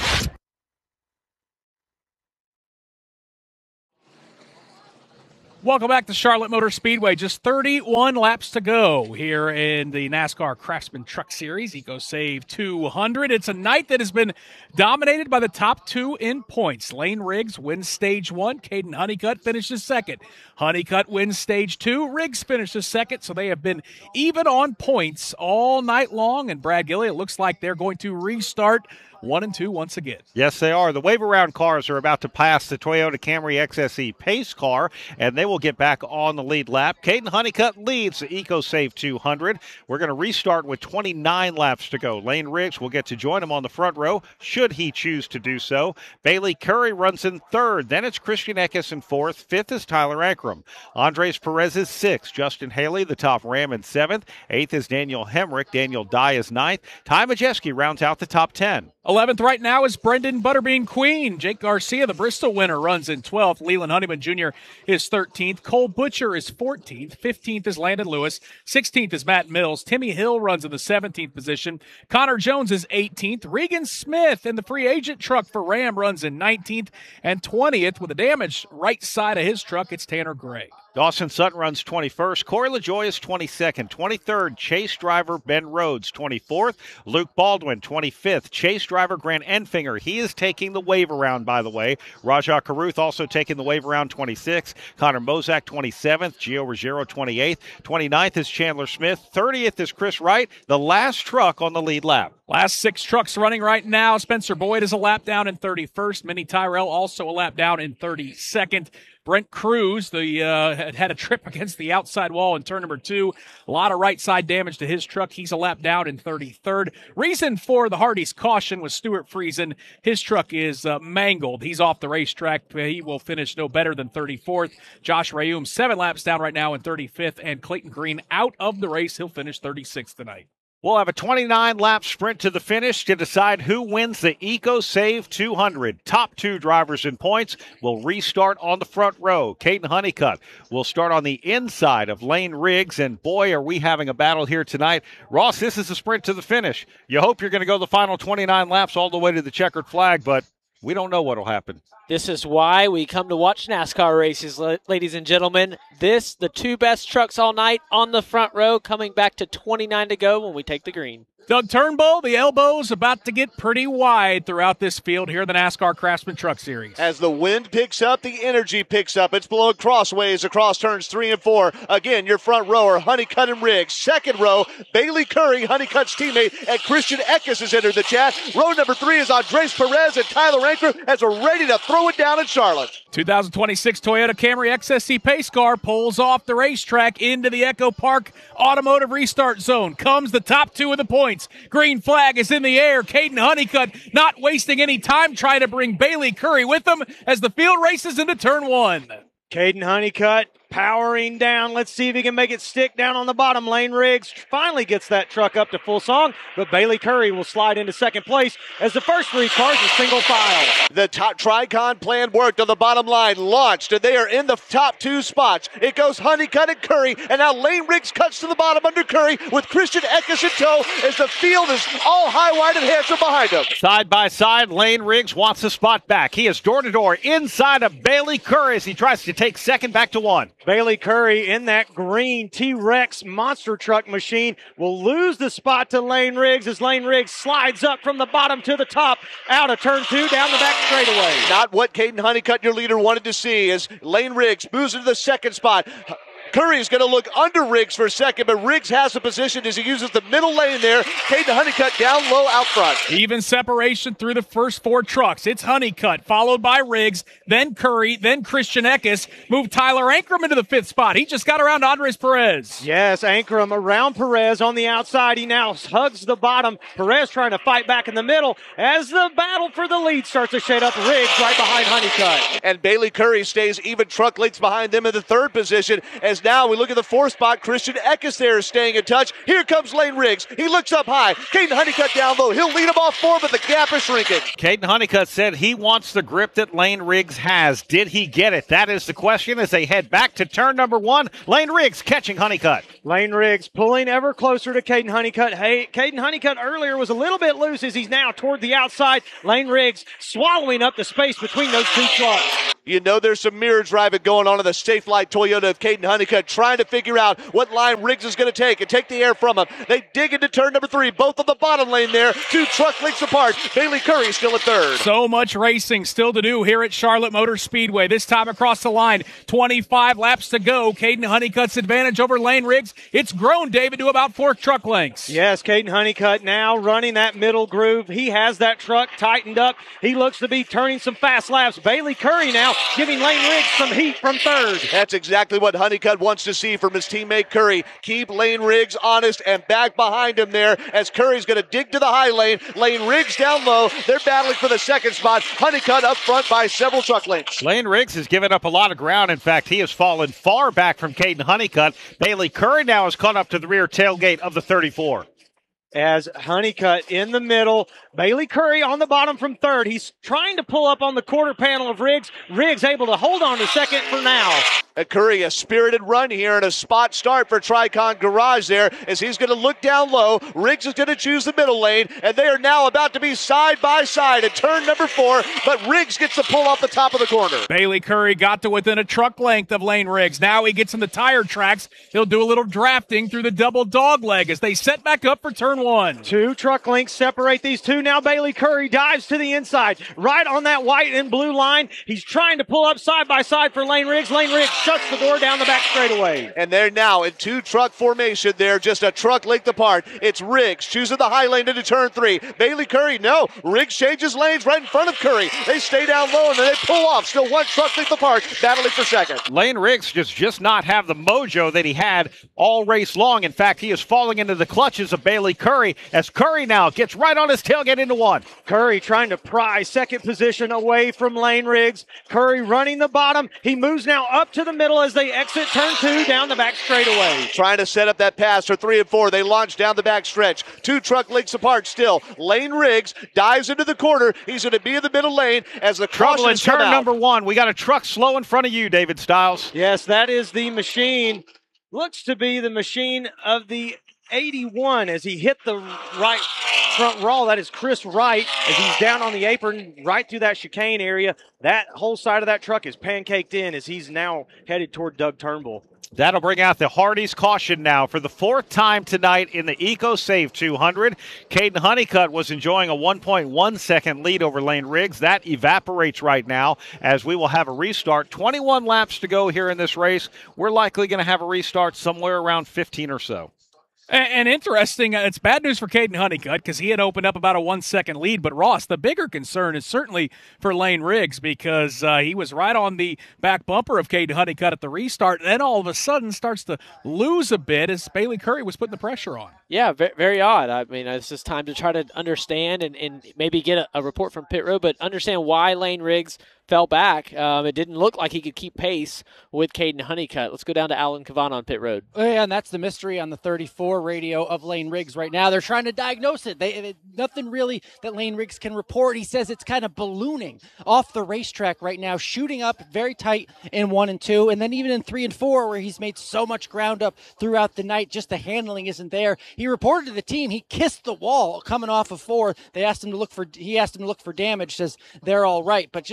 O: Welcome back to Charlotte Motor Speedway. Just 31 laps to go here in the NASCAR Craftsman Truck Series, EcoSave 200. It's a night that has been dominated by the top two in points. Lane Riggs wins Stage 1. Caden Honeycutt finishes second. Honeycutt wins Stage 2. Riggs finishes second, so they have been even on points all night long. And Brad Gilly, it looks like they're going to restart 1 and 2 once again.
C: Yes, they are. The wave-around cars are about to pass the Toyota Camry XSE pace car, and they will get back on the lead lap. Caden Honeycutt leads the EcoSave 200. We're going to restart with 29 laps to go. Lane Riggs will get to join him on the front row, should he choose to do so. Bailey Curry runs in third. Then it's Christian Eckes in fourth. Fifth is Tyler Ankrum. Andres Perez is sixth. Justin Haley, the top Ram, in seventh. Eighth is Daniel Hemrick. Daniel Dye is ninth. Ty Majeski rounds out the top 10.
O: 11th right now is Brendan Butterbean Queen. Jake Garcia, the Bristol winner, runs in 12th. Leland Honeyman Jr. is 13th. Cole Butcher is 14th. 15th is Landon Lewis. 16th is Matt Mills. Timmy Hill runs in the 17th position. Connor Jones is 18th. Regan Smith in the free agent truck for Ram runs in 19th. And 20th with a damaged right side of his truck, it's Tanner Gray.
C: Dawson Sutton runs 21st. Corey LaJoy is 22nd. 23rd, Chase driver Ben Rhodes. 24th, Luke Baldwin. 25th, Chase driver Grant Enfinger. He is taking the wave around, by the way. Rajah Caruth also taking the wave around, 26th. Connor Mozak, 27th. Gio Ruggiero, 28th. 29th is Chandler Smith. 30th is Chris Wright, the last truck on the lead lap.
O: Last six trucks running right now. Spencer Boyd is a lap down in 31st. Minnie Tyrell also a lap down in 32nd. Brent Cruz, had a trip against the outside wall in turn number 2. A lot of right side damage to his truck. He's a lap down in 33rd. Reason for the Hardy's caution was Stuart Friesen. His truck is mangled. He's off the racetrack. He will finish no better than 34th. Josh Rayum, 7 laps down right now in 35th. And Clayton Green out of the race. He'll finish 36th tonight.
C: We'll have a 29-lap sprint to the finish to decide who wins the EcoSave 200. Top 2 drivers in points will restart on the front row. Caden Honeycutt will start on the inside of Lane Riggs, and boy, are we having a battle here tonight. Ross, this is a sprint to the finish. You hope you're going to go the final 29 laps all the way to the checkered flag, but we don't know what will happen.
R: This is why we come to watch NASCAR races, ladies and gentlemen. The 2 best trucks all night on the front row, coming back to 29 to go when we take the green.
O: Doug Turnbull, the elbow's about to get pretty wide throughout this field here in the NASCAR Craftsman Truck Series.
Q: As the wind picks up, the energy picks up. It's blowing crossways across turns 3 and 4. Again, your front row are Honeycutt and Riggs. Second row, Bailey Curry, Honeycutt's teammate, and Christian Eckes has entered the chat. Row number 3 is Andres Perez and Tyler Ankrum as we're ready to throw it down in Charlotte.
O: 2026 Toyota Camry XSE pace car pulls off the racetrack into the Echo Park Automotive Restart Zone. Comes the top 2 of the points. Green flag is in the air. Caden Honeycutt not wasting any time trying to bring Bailey Curry with him as the field races into turn 1.
P: Caden Honeycutt powering down. Let's see if he can make it stick down on the bottom. Lane Riggs finally gets that truck up to full song, but Bailey Curry will slide into second place as the first 3 cars are single file.
Q: The top Tricon plan worked on the bottom line, launched, and they are in the top 2 spots. It goes Honeycutt and Curry, and now Lane Riggs cuts to the bottom under Curry with Christian Eckes in tow as the field is all high, wide, and handsome behind him.
C: Side by side, Lane Riggs wants the spot back. He is door to door inside of Bailey Curry as he tries to take second back to 1.
P: Bailey Curry in that green T-Rex monster truck machine will lose the spot to Lane Riggs as Lane Riggs slides up from the bottom to the top, out of turn 2, down the back straightaway.
Q: Not what Caden Honeycutt, your leader, wanted to see as Lane Riggs moves into the second spot. Curry is going to look under Riggs for a second, but Riggs has the position as he uses the middle lane there. Caden Honeycutt down low out front.
O: Even separation through the first 4 trucks. It's Honeycutt, followed by Riggs, then Curry, then Christian Eckes. Move Tyler Ankrum into the 5th spot. He just got around Andres Perez.
P: Yes, Ankrum around Perez on the outside. He now hugs the bottom. Perez trying to fight back in the middle as the battle for the lead starts to shade up. Riggs right behind Honeycutt.
Q: And Bailey Curry stays even truck lengths behind them in the 3rd position as now we look at the 4th spot. Christian Eckes there is staying in touch. Here comes Lane Riggs. He looks up high. Caden Honeycutt down low. He'll lead him off 4, but the gap is shrinking.
C: Caden Honeycutt said he wants the grip that Lane Riggs has. Did he get it? That is the question as they head back to turn number 1. Lane Riggs catching Honeycutt.
P: Lane Riggs pulling ever closer to Caden Honeycutt. Hey, Caden Honeycutt earlier was a little bit loose as he's now toward the outside. Lane Riggs swallowing up the space between those 2 trucks.
Q: You know there's some mirror driving going on in the Safe Light Toyota of Caden Honeycutt, trying to figure out what line Riggs is going to take and take the air from him. They dig into turn number 3, both on the bottom lane there, 2 truck lengths apart. Bailey Curry still at 3rd.
O: So much racing still to do here at Charlotte Motor Speedway. This time across the line, 25 laps to go. Caden Honeycutt's advantage over Lane Riggs. It's grown, David, to about 4 truck lengths.
P: Yes, Caden Honeycutt now running that middle groove. He has that truck tightened up. He looks to be turning some fast laps. Bailey Curry now giving Lane Riggs some heat from 3rd.
Q: That's exactly what Honeycutt wants to see from his teammate Curry. Keep Lane Riggs honest and back behind him there as Curry's going to dig to the high lane. Lane Riggs down low. They're battling for the 2nd spot. Honeycutt up front by several truck lengths.
C: Lane Riggs has given up a lot of ground. In fact, he has fallen far back from Caden Honeycutt. Bailey Curry now has caught up to the rear tailgate of the 34.
P: As Honeycutt in the middle, Bailey Curry on the bottom from 3rd. He's trying to pull up on the quarter panel of Riggs. Riggs able to hold on to 2nd for now.
Q: Curry, a spirited run here and a spot start for Tricon Garage there as he's going to look down low. Riggs is going to choose the middle lane, and they are now about to be side by side at turn number 4, but Riggs gets the pull off the top of the corner.
O: Bailey Curry got to within a truck length of Lane Riggs. Now he gets in the tire tracks. He'll do a little drafting through the double dog leg as they set back up for turn 1.
P: 2 truck lengths separate these 2. Now Bailey Curry dives to the inside, right on that white and blue line. He's trying to pull up side by side for Lane Riggs. Lane Riggs shuts the door down the back straightaway.
Q: And they're now in 2 truck formation there, just a truck length apart. It's Riggs choosing the high lane into turn 3. Bailey Curry, no. Riggs changes lanes right in front of Curry. They stay down low and then they pull off. Still 1 truck length apart, battling for 2nd.
C: Lane Riggs just not have the mojo that he had all race long. In fact, he is falling into the clutches of Bailey Curry as Curry now gets right on his tailgate into 1.
P: Curry trying to pry 2nd position away from Lane Riggs. Curry running the bottom. He moves now up to the middle as they exit turn 2 down the back straightaway.
Q: Trying to set up that pass for 3 and 4. They launch down the back stretch. 2 truck lengths apart still. Lane Riggs dives into the corner. He's going to be in the middle lane as the
C: trouble in turn
Q: out.
C: number 1. We got a truck slow in front of you, David Stiles.
P: Yes, that is the machine. Looks to be the machine of the 81 as he hit the right front raw. That is Chris Wright as he's down on the apron right through that chicane area. That whole side of that truck is pancaked in as he's now headed toward Doug Turnbull.
C: That'll bring out the Hardee's caution now for the 4th time tonight in the EcoSave 200. Caden Honeycutt was enjoying a 1.1 second lead over Lane Riggs. That evaporates right now as we will have a restart. 21 laps to go here in this race. We're likely going to have a restart somewhere around 15 or so.
O: And interesting, it's bad news for Caden Honeycutt because he had opened up about a 1 second lead. But, Ross, the bigger concern is certainly for Lane Riggs because he was right on the back bumper of Caden Honeycutt at the restart. And then all of a sudden starts to lose a bit as Bailey Curry was putting the pressure on.
R: Yeah, very odd. I mean, it's just time to try to understand and maybe get a report from pit road, but understand why Lane Riggs fell back. It didn't look like he could keep pace with Caden Honeycutt. Let's go down to Alan Cavan on pit road.
A: Oh, yeah, and that's the mystery on the 34 radio of Lane Riggs right now. They're trying to diagnose it. Nothing really that Lane Riggs can report. He says it's kind of ballooning off the racetrack right now, shooting up very tight in 1 and 2, and then even in 3 and 4 where he's made so much ground up throughout the night, just the handling isn't there. He reported to the team he kissed the wall coming off of 4. He asked him to look for damage, says they're all right, but just the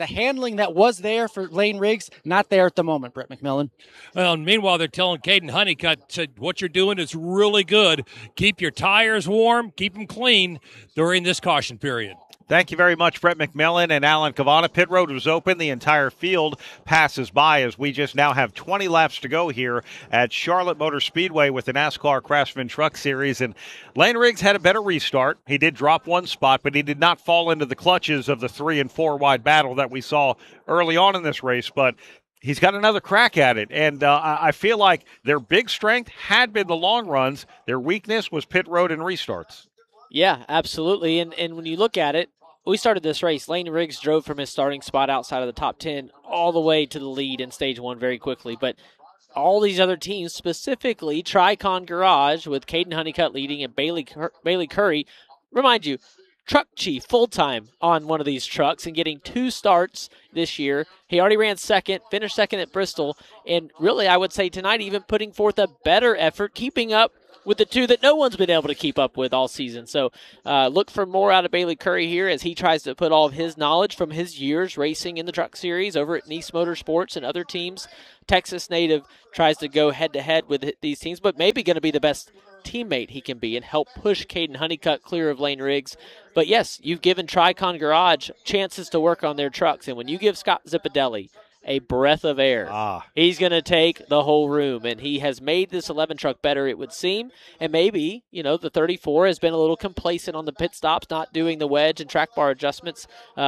A: handling that was there for Lane Riggs, not there at the moment, Brett McMillan.
B: Well, and meanwhile, they're telling Caden Honeycutt, said, what you're doing is really good. Keep your tires warm, keep them clean during this caution period.
C: Thank you very much, Brett McMillan and Alan Cavana. Pit road was open. The entire field passes by as we just now have 20 laps to go here at Charlotte Motor Speedway with the NASCAR Craftsman Truck Series. And Lane Riggs had a better restart. He did drop one spot, but he did not fall into the clutches of the 3 and 4 wide battle that we saw early on in this race. But he's got another crack at it. And I feel like their big strength had been the long runs. Their weakness was pit road and restarts.
R: Yeah, absolutely. And when you look at it, we started this race. Lane Riggs drove from his starting spot outside of the top 10 all the way to the lead in Stage 1 very quickly. But all these other teams, specifically Tricon Garage with Caden Honeycutt leading and Bailey Curry, remind you, truck chief full-time on one of these trucks and getting 2 starts this year. He already ran second, finished second at Bristol, and really I would say tonight even putting forth a better effort, keeping up with the 2 that no one's been able to keep up with all season. So look for more out of Bailey Curry here as he tries to put all of his knowledge from his years racing in the Truck Series over at Nice Motorsports and other teams. Texas native tries to go head-to-head with these teams, but maybe going to be the best teammate he can be and help push Caden Honeycutt clear of Lane Riggs. But yes, you've given Tricon Garage chances to work on their trucks, and when you give Scott Zippadelli a breath of air, he's going to take the whole room, and he has made this 11 truck better, it would seem. And maybe, the 34 has been a little complacent on the pit stops, not doing the wedge and track bar adjustments.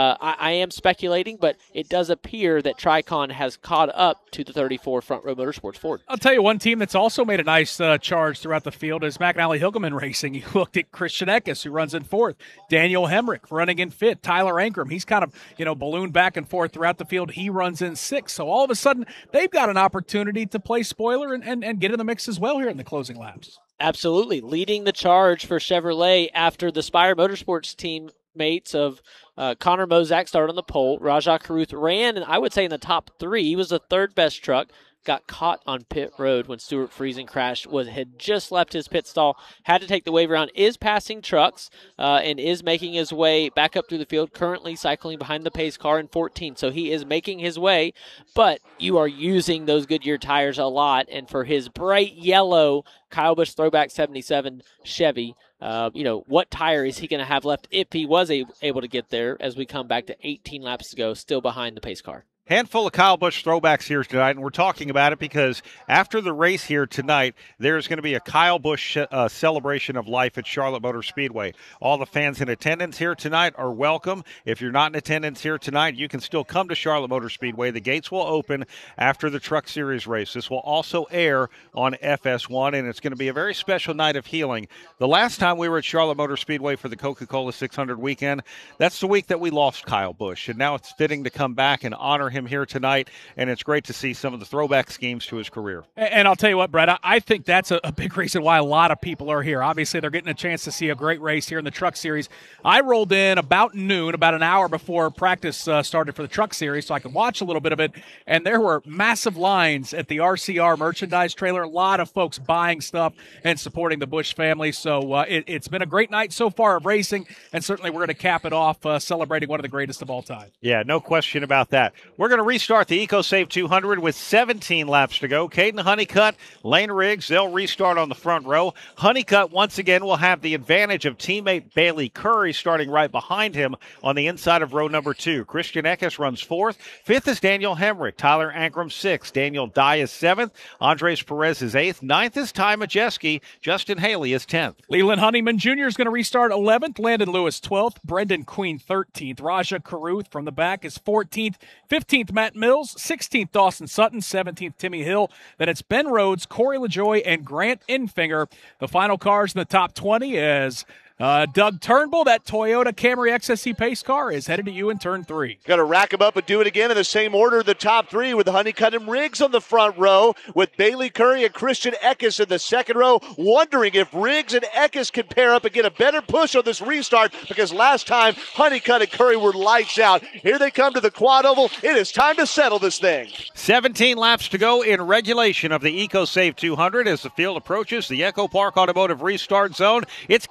R: I am speculating, but it does appear that Tricon has caught up to the 34 Front Row Motorsports Ford.
O: I'll tell you one team that's also made a nice charge throughout the field is McAnally Hilgeman Racing. You looked at Christian Eckes, who runs in 4th. Daniel Hemrick running in 5th. Tyler Ankrum, he's kind of, ballooned back and forth throughout the field. He runs in 6th. So all of a sudden, they've got an opportunity to play spoiler and get in the mix as well here in the closing laps.
R: Absolutely. Leading the charge for Chevrolet after the Spire Motorsports teammates of Connor Mozak started on the pole. Rajah Caruth ran, and I would say in the top 3. He was the 3rd best truck. Got caught on pit road when Stuart Friesen crashed, had just left his pit stall, had to take the wave around, is passing trucks, and is making his way back up through the field, currently cycling behind the pace car in 14. So he is making his way, but you are using those Goodyear tires a lot, and for his bright yellow Kyle Busch Throwback 77 Chevy, what tire is he going to have left if he was able to get there as we come back to 18 laps to go, still behind the pace car?
C: Handful of Kyle Busch throwbacks here tonight, and we're talking about it because after the race here tonight, there's going to be a Kyle Busch celebration of life at Charlotte Motor Speedway. All the fans in attendance here tonight are welcome. If you're not in attendance here tonight, you can still come to Charlotte Motor Speedway. The gates will open after the Truck Series race. This will also air on FS1, and it's going to be a very special night of healing. The last time we were at Charlotte Motor Speedway for the Coca-Cola 600 weekend, that's the week that we lost Kyle Busch, and now it's fitting to come back and honor him here tonight, and it's great to see some of the throwback schemes to his career.
O: And I'll tell you what, Brett, I think that's a big reason why a lot of people are here. Obviously, they're getting a chance to see a great race here in the Truck Series. I rolled in about noon, about an hour before practice started for the Truck Series, so I could watch a little bit of it, and there were massive lines at the RCR merchandise trailer. A lot of folks buying stuff and supporting the Busch family, so it's been a great night so far of racing, and certainly we're going to cap it off celebrating one of the greatest of all time.
C: Yeah, no question about that. We're going to restart the EcoSave 200 with 17 laps to go. Caden Honeycutt, Lane Riggs, they'll restart on the front row. Honeycutt, once again, will have the advantage of teammate Bailey Curry starting right behind him on the inside of row number 2. Christian Eckes runs 4th. 5th is Daniel Hemrick. Tyler Ankrum 6th. Daniel Dye is 7th. Andres Perez is 8th. 9th is Ty Majeski. Justin Haley is 10th.
O: Leland Honeyman Jr. is going to restart 11th. Landon Lewis 12th. Brendan Queen 13th. Rajah Caruth from the back is 14th. 15th, Matt Mills. 16th, Dawson Sutton. 17th, Timmy Hill. Then it's Ben Rhodes, Corey LaJoie, and Grant Infinger. The final cars in the top 20 is Doug Turnbull. That Toyota Camry XSE pace car is headed to you in turn 3.
Q: Got to rack them up and do it again in the same order. The top 3 with Honeycutt and Riggs on the front row, with Bailey Curry and Christian Eckes in the second row. Wondering if Riggs and Eckes can pair up and get a better push on this restart, because last time Honeycutt and Curry were lights out. Here they come to the quad oval. It is time to settle this thing.
C: 17 laps to go in regulation of the EcoSave 200 as the field approaches the Echo Park Automotive Restart Zone. It's Caden Honeycutt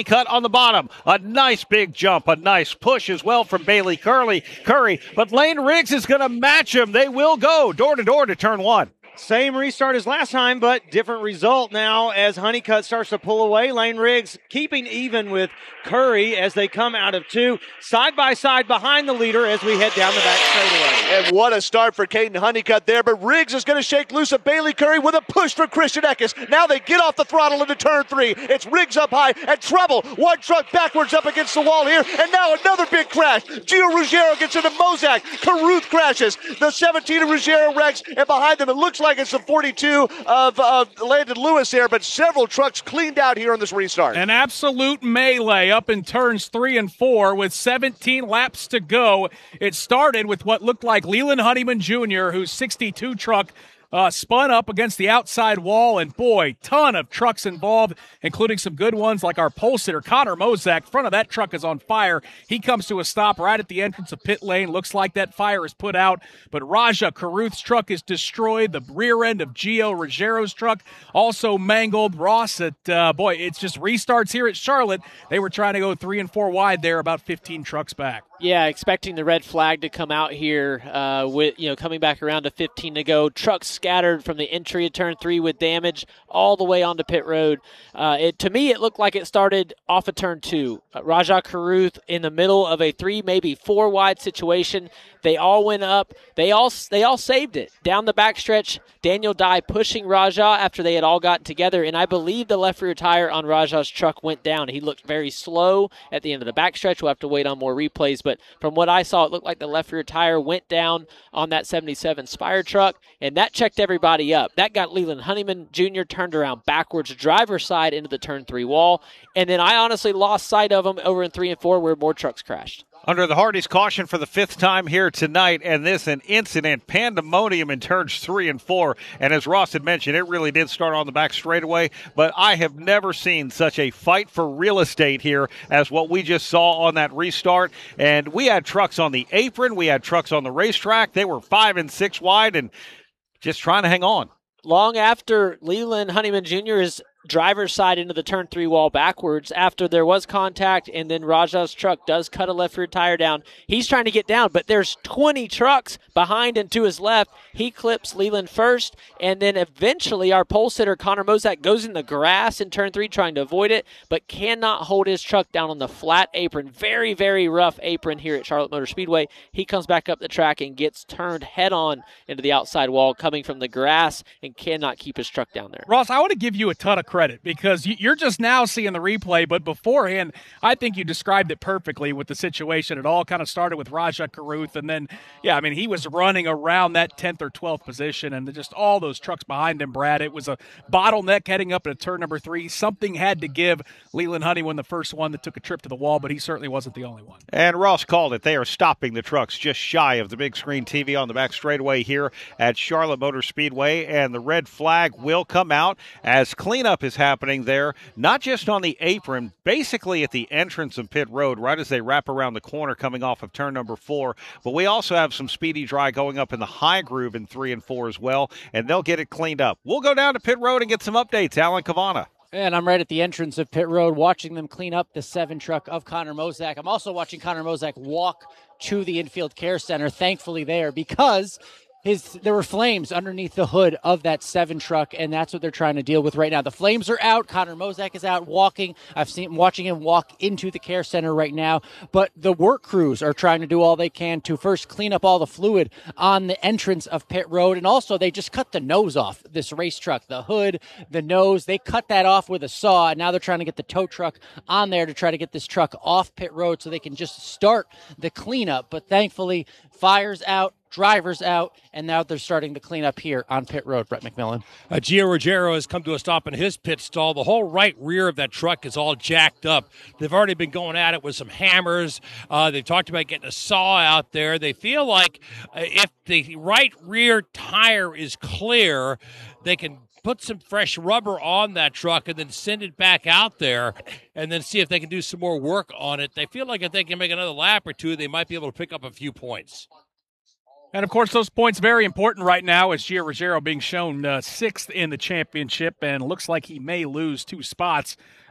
C: Honeycutt on the bottom. A nice big jump, a nice push as well from Bailey Curry. But Lane Riggs is going to match him. They will go door to door to turn 1.
P: Same restart as last time, but different result now as Honeycutt starts to pull away. Lane Riggs keeping even with Curry as they come out of 2, side by side behind the leader as we head down the back straightaway.
Q: And what a start for Caden Honeycutt there, but Riggs is going to shake loose of Bailey Curry with a push for Christian Eckes. Now they get off the throttle into turn 3. It's Riggs up high and trouble. One truck backwards up against the wall here, and now another big crash. Gio Ruggiero gets into Mozak. Caruth crashes. The 17 of Ruggiero wrecks, and behind them it looks like it's the 42 of Landon Lewis there, but several trucks cleaned out here on this restart.
O: An absolute melee up in turns 3 and 4 with 17 laps to go. It started with what looked like Leland Honeyman Jr., whose 62 truck spun up against the outside wall, and boy, ton of trucks involved, including some good ones like our pole sitter, Connor Mozak. Front of that truck is on fire. He comes to a stop right at the entrance of pit lane. Looks like that fire is put out, but Raja Caruth's truck is destroyed. The rear end of Gio Ruggiero's truck also mangled. Ross, it's just restarts here at Charlotte. They were trying to go 3 and 4 wide there, about 15 trucks back.
R: Yeah, expecting the red flag to come out here with, coming back around to 15 to go. Trucks scattered from the entry of turn 3 with damage all the way onto pit road. To me, it looked like it started off of turn 2. Raja Caruth in the middle of a 3, maybe 4 wide situation. They all went up. They all saved it. Down the backstretch, Daniel Dye pushing Raja after they had all gotten together, and I believe the left rear tire on Raja's truck went down. He looked very slow at the end of the backstretch. We'll have to wait on more replays, but from what I saw, it looked like the left rear tire went down on that 77 Spire truck, and that checked everybody up. That got Leland Honeyman Jr. turned around backwards, driver's side into the turn 3 wall, and then I honestly lost sight of him over in 3 and 4 where more trucks crashed.
C: Under the Hardy's caution for the 5th time here tonight, and this an incident, pandemonium in turns 3 and 4. And as Ross had mentioned, it really did start on the back straightaway, but I have never seen such a fight for real estate here as what we just saw on that restart. And we had trucks on the apron, we had trucks on the racetrack. They were 5 and 6 wide and just trying to hang on.
R: Long after Leland Honeyman Jr.'s driver's side into the turn 3 wall backwards after there was contact, and then Raja's truck does cut a left rear tire down. He's trying to get down, but there's 20 trucks behind and to his left. He clips Leland first, and then eventually our pole sitter, Connor Mozak, goes in the grass in turn 3 trying to avoid it, but cannot hold his truck down on the flat apron. Very, very rough apron here at Charlotte Motor Speedway. He comes back up the track and gets turned head-on into the outside wall coming from the grass and cannot keep his truck down there.
O: Ross, I want to give you a ton of credit because you're just now seeing the replay, but beforehand, I think you described it perfectly with the situation. It all kind of started with Raja Caruth, and then, he was running around that 10th or 12th position, and just all those trucks behind him, Brad. It was a bottleneck heading up into turn number 3. Something had to give. Leland Honeyman, the first one that took a trip to the wall, but he certainly wasn't the only one.
C: And Ross called it. They are stopping the trucks just shy of the big screen TV on the back straightaway here at Charlotte Motor Speedway, and the red flag will come out as cleanup is happening there, not just on the apron, basically at the entrance of pit road, right as they wrap around the corner coming off of turn number 4. But we also have some speedy dry going up in the high groove in 3 and 4 as well, and they'll get it cleaned up. We'll go down to pit road and get some updates. Alan Cavana.
A: And I'm right at the entrance of pit road watching them clean up the 7 truck of Connor Mozak. I'm also watching Connor Mozak walk to the infield care center, thankfully there, because there were flames underneath the hood of that 7 truck, and that's what they're trying to deal with right now. The flames are out. Connor Mozak is out walking. Watching him walk into the care center right now. But the work crews are trying to do all they can to first clean up all the fluid on the entrance of pit road, and also they just cut the nose off this race truck. The hood, the nose, they cut that off with a saw, and now they're trying to get the tow truck on there to try to get this truck off pit road so they can just start the cleanup. But thankfully, fire's out, drivers out, and now they're starting the cleanup here on pit road. Brett McMillan.
B: Gio Ruggiero has come to a stop in his pit stall. The whole right rear of that truck is all jacked up. They've already been going at it with some hammers. They've talked about getting a saw out there. They feel like if the right rear tire is clear, they can put some fresh rubber on that truck and then send it back out there and then see if they can do some more work on it. They feel like if they can make another lap or two, they might be able to pick up a few points.
O: And, of course, those points very important right now as Gio Ruggiero being shown 6th in the championship, and looks like he may lose 2 spots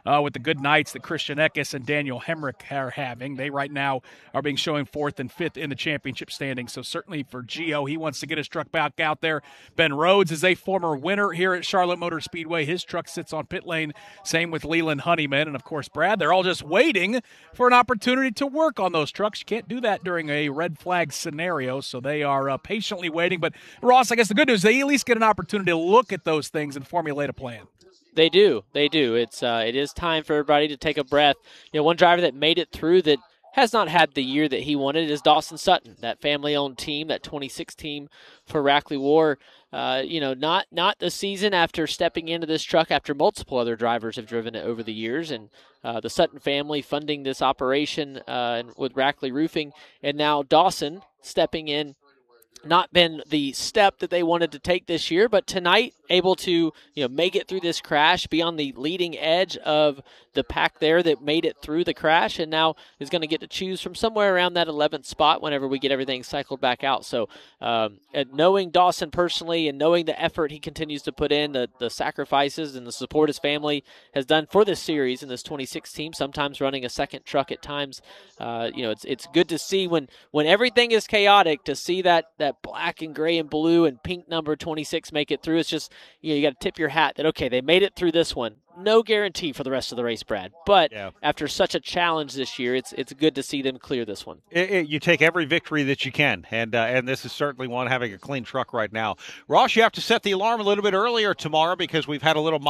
O: with the good nights that Christian Eckes and Daniel Hemrick are having. They right now are being showing 4th and 5th in the championship standings. So certainly for Gio, he wants to get his truck back out there. Ben Rhodes is a former winner here at Charlotte Motor Speedway. His truck sits on pit lane. Same with Leland Honeyman. And, of course, Brad, they're all just waiting for an opportunity to work on those trucks. You can't do that during a red flag scenario, so they are patiently waiting. But, Ross, I guess the good news is they at least get an opportunity to look at those things and formulate a plan.
R: They do. It is time for everybody to take a breath. One driver that made it through that has not had the year that he wanted is Dawson Sutton, that family-owned team, that 26 team for Rackley War. Not the season after stepping into this truck after multiple other drivers have driven it over the years, and the Sutton family funding this operation with Rackley Roofing, and now Dawson stepping in. Not been the step that they wanted to take this year, but tonight able to make it through this crash, be on the leading edge of the pack there that made it through the crash, and now is going to get to choose from somewhere around that 11th spot whenever we get everything cycled back out. So knowing Dawson personally and knowing the effort he continues to put in, the sacrifices and the support his family has done for this series in this 26 team, sometimes running a second truck at times, it's good to see when everything is chaotic, to see that black and gray and blue and pink number 26 make it through. It's just, you got to tip your hat that, okay, they made it through this one. No guarantee for the rest of the race, Brad. But after such a challenge this year, it's good to see them clear this one.
C: You take every victory that you can, and this is certainly one, having a clean truck right now. Ross, you have to set the alarm a little bit earlier tomorrow because we've had a little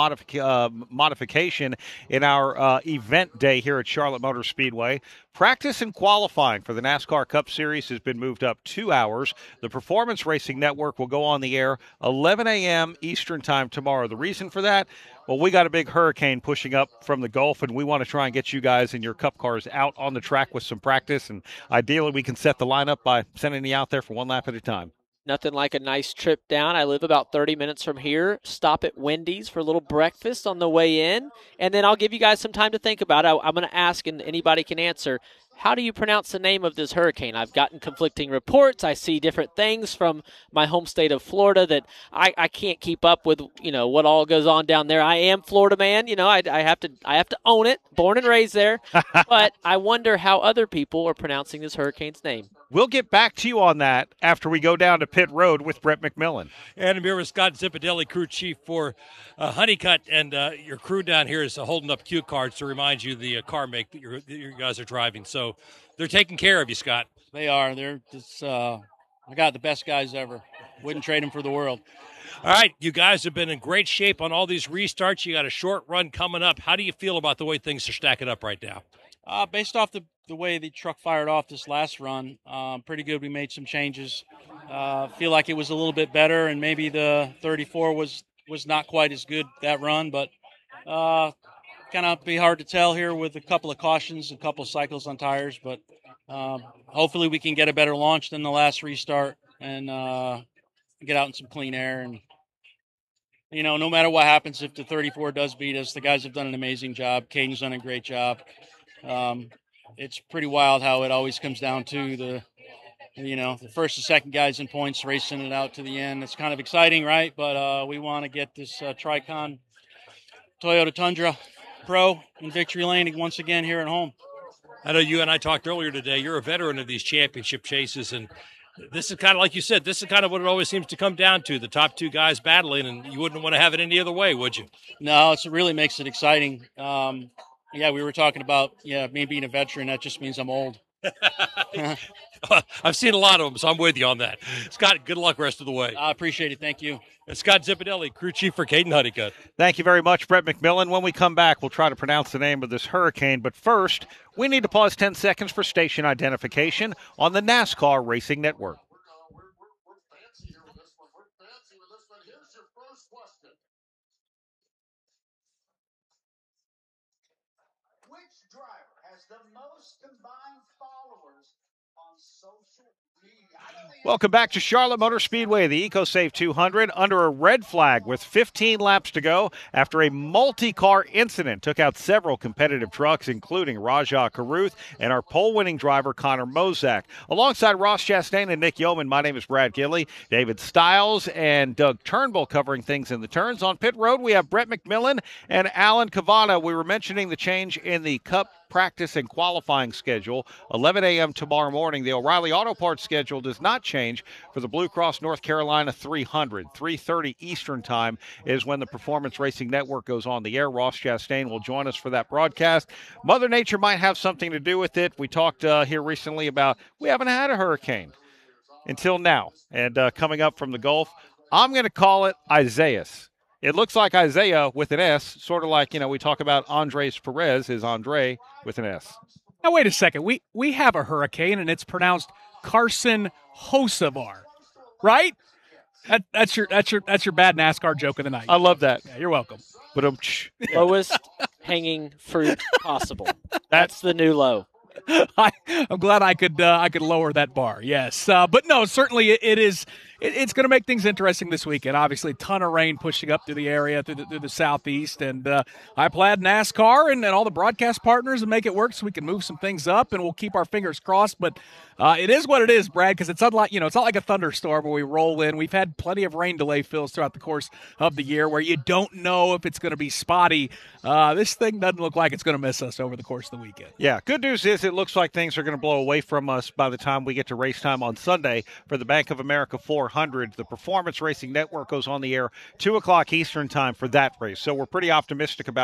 C: modification in our event day here at Charlotte Motor Speedway. Practice and qualifying for the NASCAR Cup Series has been moved up 2 hours. The Performance Racing Network will go on the air 11 a.m. Eastern Time tomorrow. The reason for that? Well, we got a big hurricane pushing up from the Gulf, and we want to try and get you guys and your Cup cars out on the track with some practice, and ideally we can set the lineup by sending you out there for one lap at a time.
R: Nothing like a nice trip down. I live about 30 minutes from here. Stop at Wendy's for a little breakfast on the way in, and then I'll give you guys some time to think about it. I'm going to ask, and anybody can answer, how do you pronounce the name of this hurricane? I've gotten conflicting reports. I see different things from my home state of Florida that I can't keep up with, what all goes on down there. I am Florida man. I have to own it. Born and raised there. But I wonder how other people are pronouncing this hurricane's name.
C: We'll get back to you on that after we go down to pit road with Brett McMillan.
B: And I'm here with Scott Zipadelli, crew chief for Honeycutt, and your crew down here is holding up cue cards to remind you the car make that you guys are driving. So they're taking care of you, Scott.
L: They are. They're just, I got the best guys ever. Wouldn't trade them for the world.
B: All right, you guys have been in great shape on all these restarts. You got a short run coming up. How do you feel about the way things are stacking up right now?
L: Based off the way the truck fired off this last run, pretty good. We made some changes. Feel like it was a little bit better, and maybe the 34 was not quite as good that run, but kind of be hard to tell here with a couple of cautions, a couple of cycles on tires, but hopefully we can get a better launch than the last restart and get out in some clean air. And no matter what happens, if the 34 does beat us, the guys have done an amazing job. Caden's done a great job. It's pretty wild how it always comes down to the first and second guys in points racing it out to the end. It's kind of exciting, right? But we want to get this Tricon Toyota Tundra Pro in victory lane once again here at home.
B: I know you and I talked earlier today. You're a veteran of these championship chases, and this is kind of, like you said, this is kind of what it always seems to come down to, the top two guys battling, and you wouldn't want to have it any other way, would you?
L: No, it really makes it exciting. We were talking about, me being a veteran. That just means I'm old.
B: I've seen a lot of them, so I'm with you on that. Scott, good luck rest of the way.
L: I appreciate it. Thank you.
B: And Scott Zipadelli, crew chief for Caden Honeycutt.
C: Thank you very much, Brett McMillan. When we come back, we'll try to pronounce the name of this hurricane. But first, we need to pause 10 seconds for station identification on the NASCAR Racing Network.
M: Which driver has the most combined followers on social media?
C: Welcome back to Charlotte Motor Speedway. The EcoSafe 200 under a red flag with 15 laps to go after a multi-car incident took out several competitive trucks, including Rajah Caruth and our pole-winning driver, Connor Mozak. Alongside Ross Chastain and Nick Yeoman, my name is Brad Gilley, David Stiles, and Doug Turnbull covering things in the turns. On pit road, we have Brett McMillan and Alan Cavana. We were mentioning the change in the Cup practice and qualifying schedule. 11 a.m. tomorrow morning. The O'Reilly Auto Parts schedule does not change for the Blue Cross North Carolina 300. 3:30 Eastern Time is when the Performance Racing Network goes on the air. Ross Chastain will join us for that broadcast. Mother Nature might have something to do with it. We talked here recently about we haven't had a hurricane until now. And coming up from the Gulf, I'm going to call it Isaias. It looks like Isaiah with an S, sort of like, we talk about Andres Perez is Andre with an S.
O: Now, wait a second. We have a hurricane, and it's pronounced Carson Hocevar, right? That's your bad NASCAR joke of the night.
C: I love that.
O: Yeah, you're welcome.
C: But
R: lowest hanging fruit possible. That's the new low.
O: I'm glad I could lower that bar. Yes, but no, certainly it is. It's going to make things interesting this weekend. Obviously, a ton of rain pushing up through the area, through the southeast, and I applaud NASCAR and all the broadcast partners and make it work so we can move some things up, and we'll keep our fingers crossed. But it is what it is, Brad, because it's unlike it's not like a thunderstorm where we roll in. We've had plenty of rain delay fills throughout the course of the year where you don't know if it's going to be spotty. This thing doesn't look like it's going to miss us over the course of the weekend.
C: Yeah, good news is it looks like things are going to blow away from us by the time we get to race time on Sunday for the Bank of America 400. The Performance Racing Network goes on the air 2 o'clock Eastern Time for that race. So we're pretty optimistic about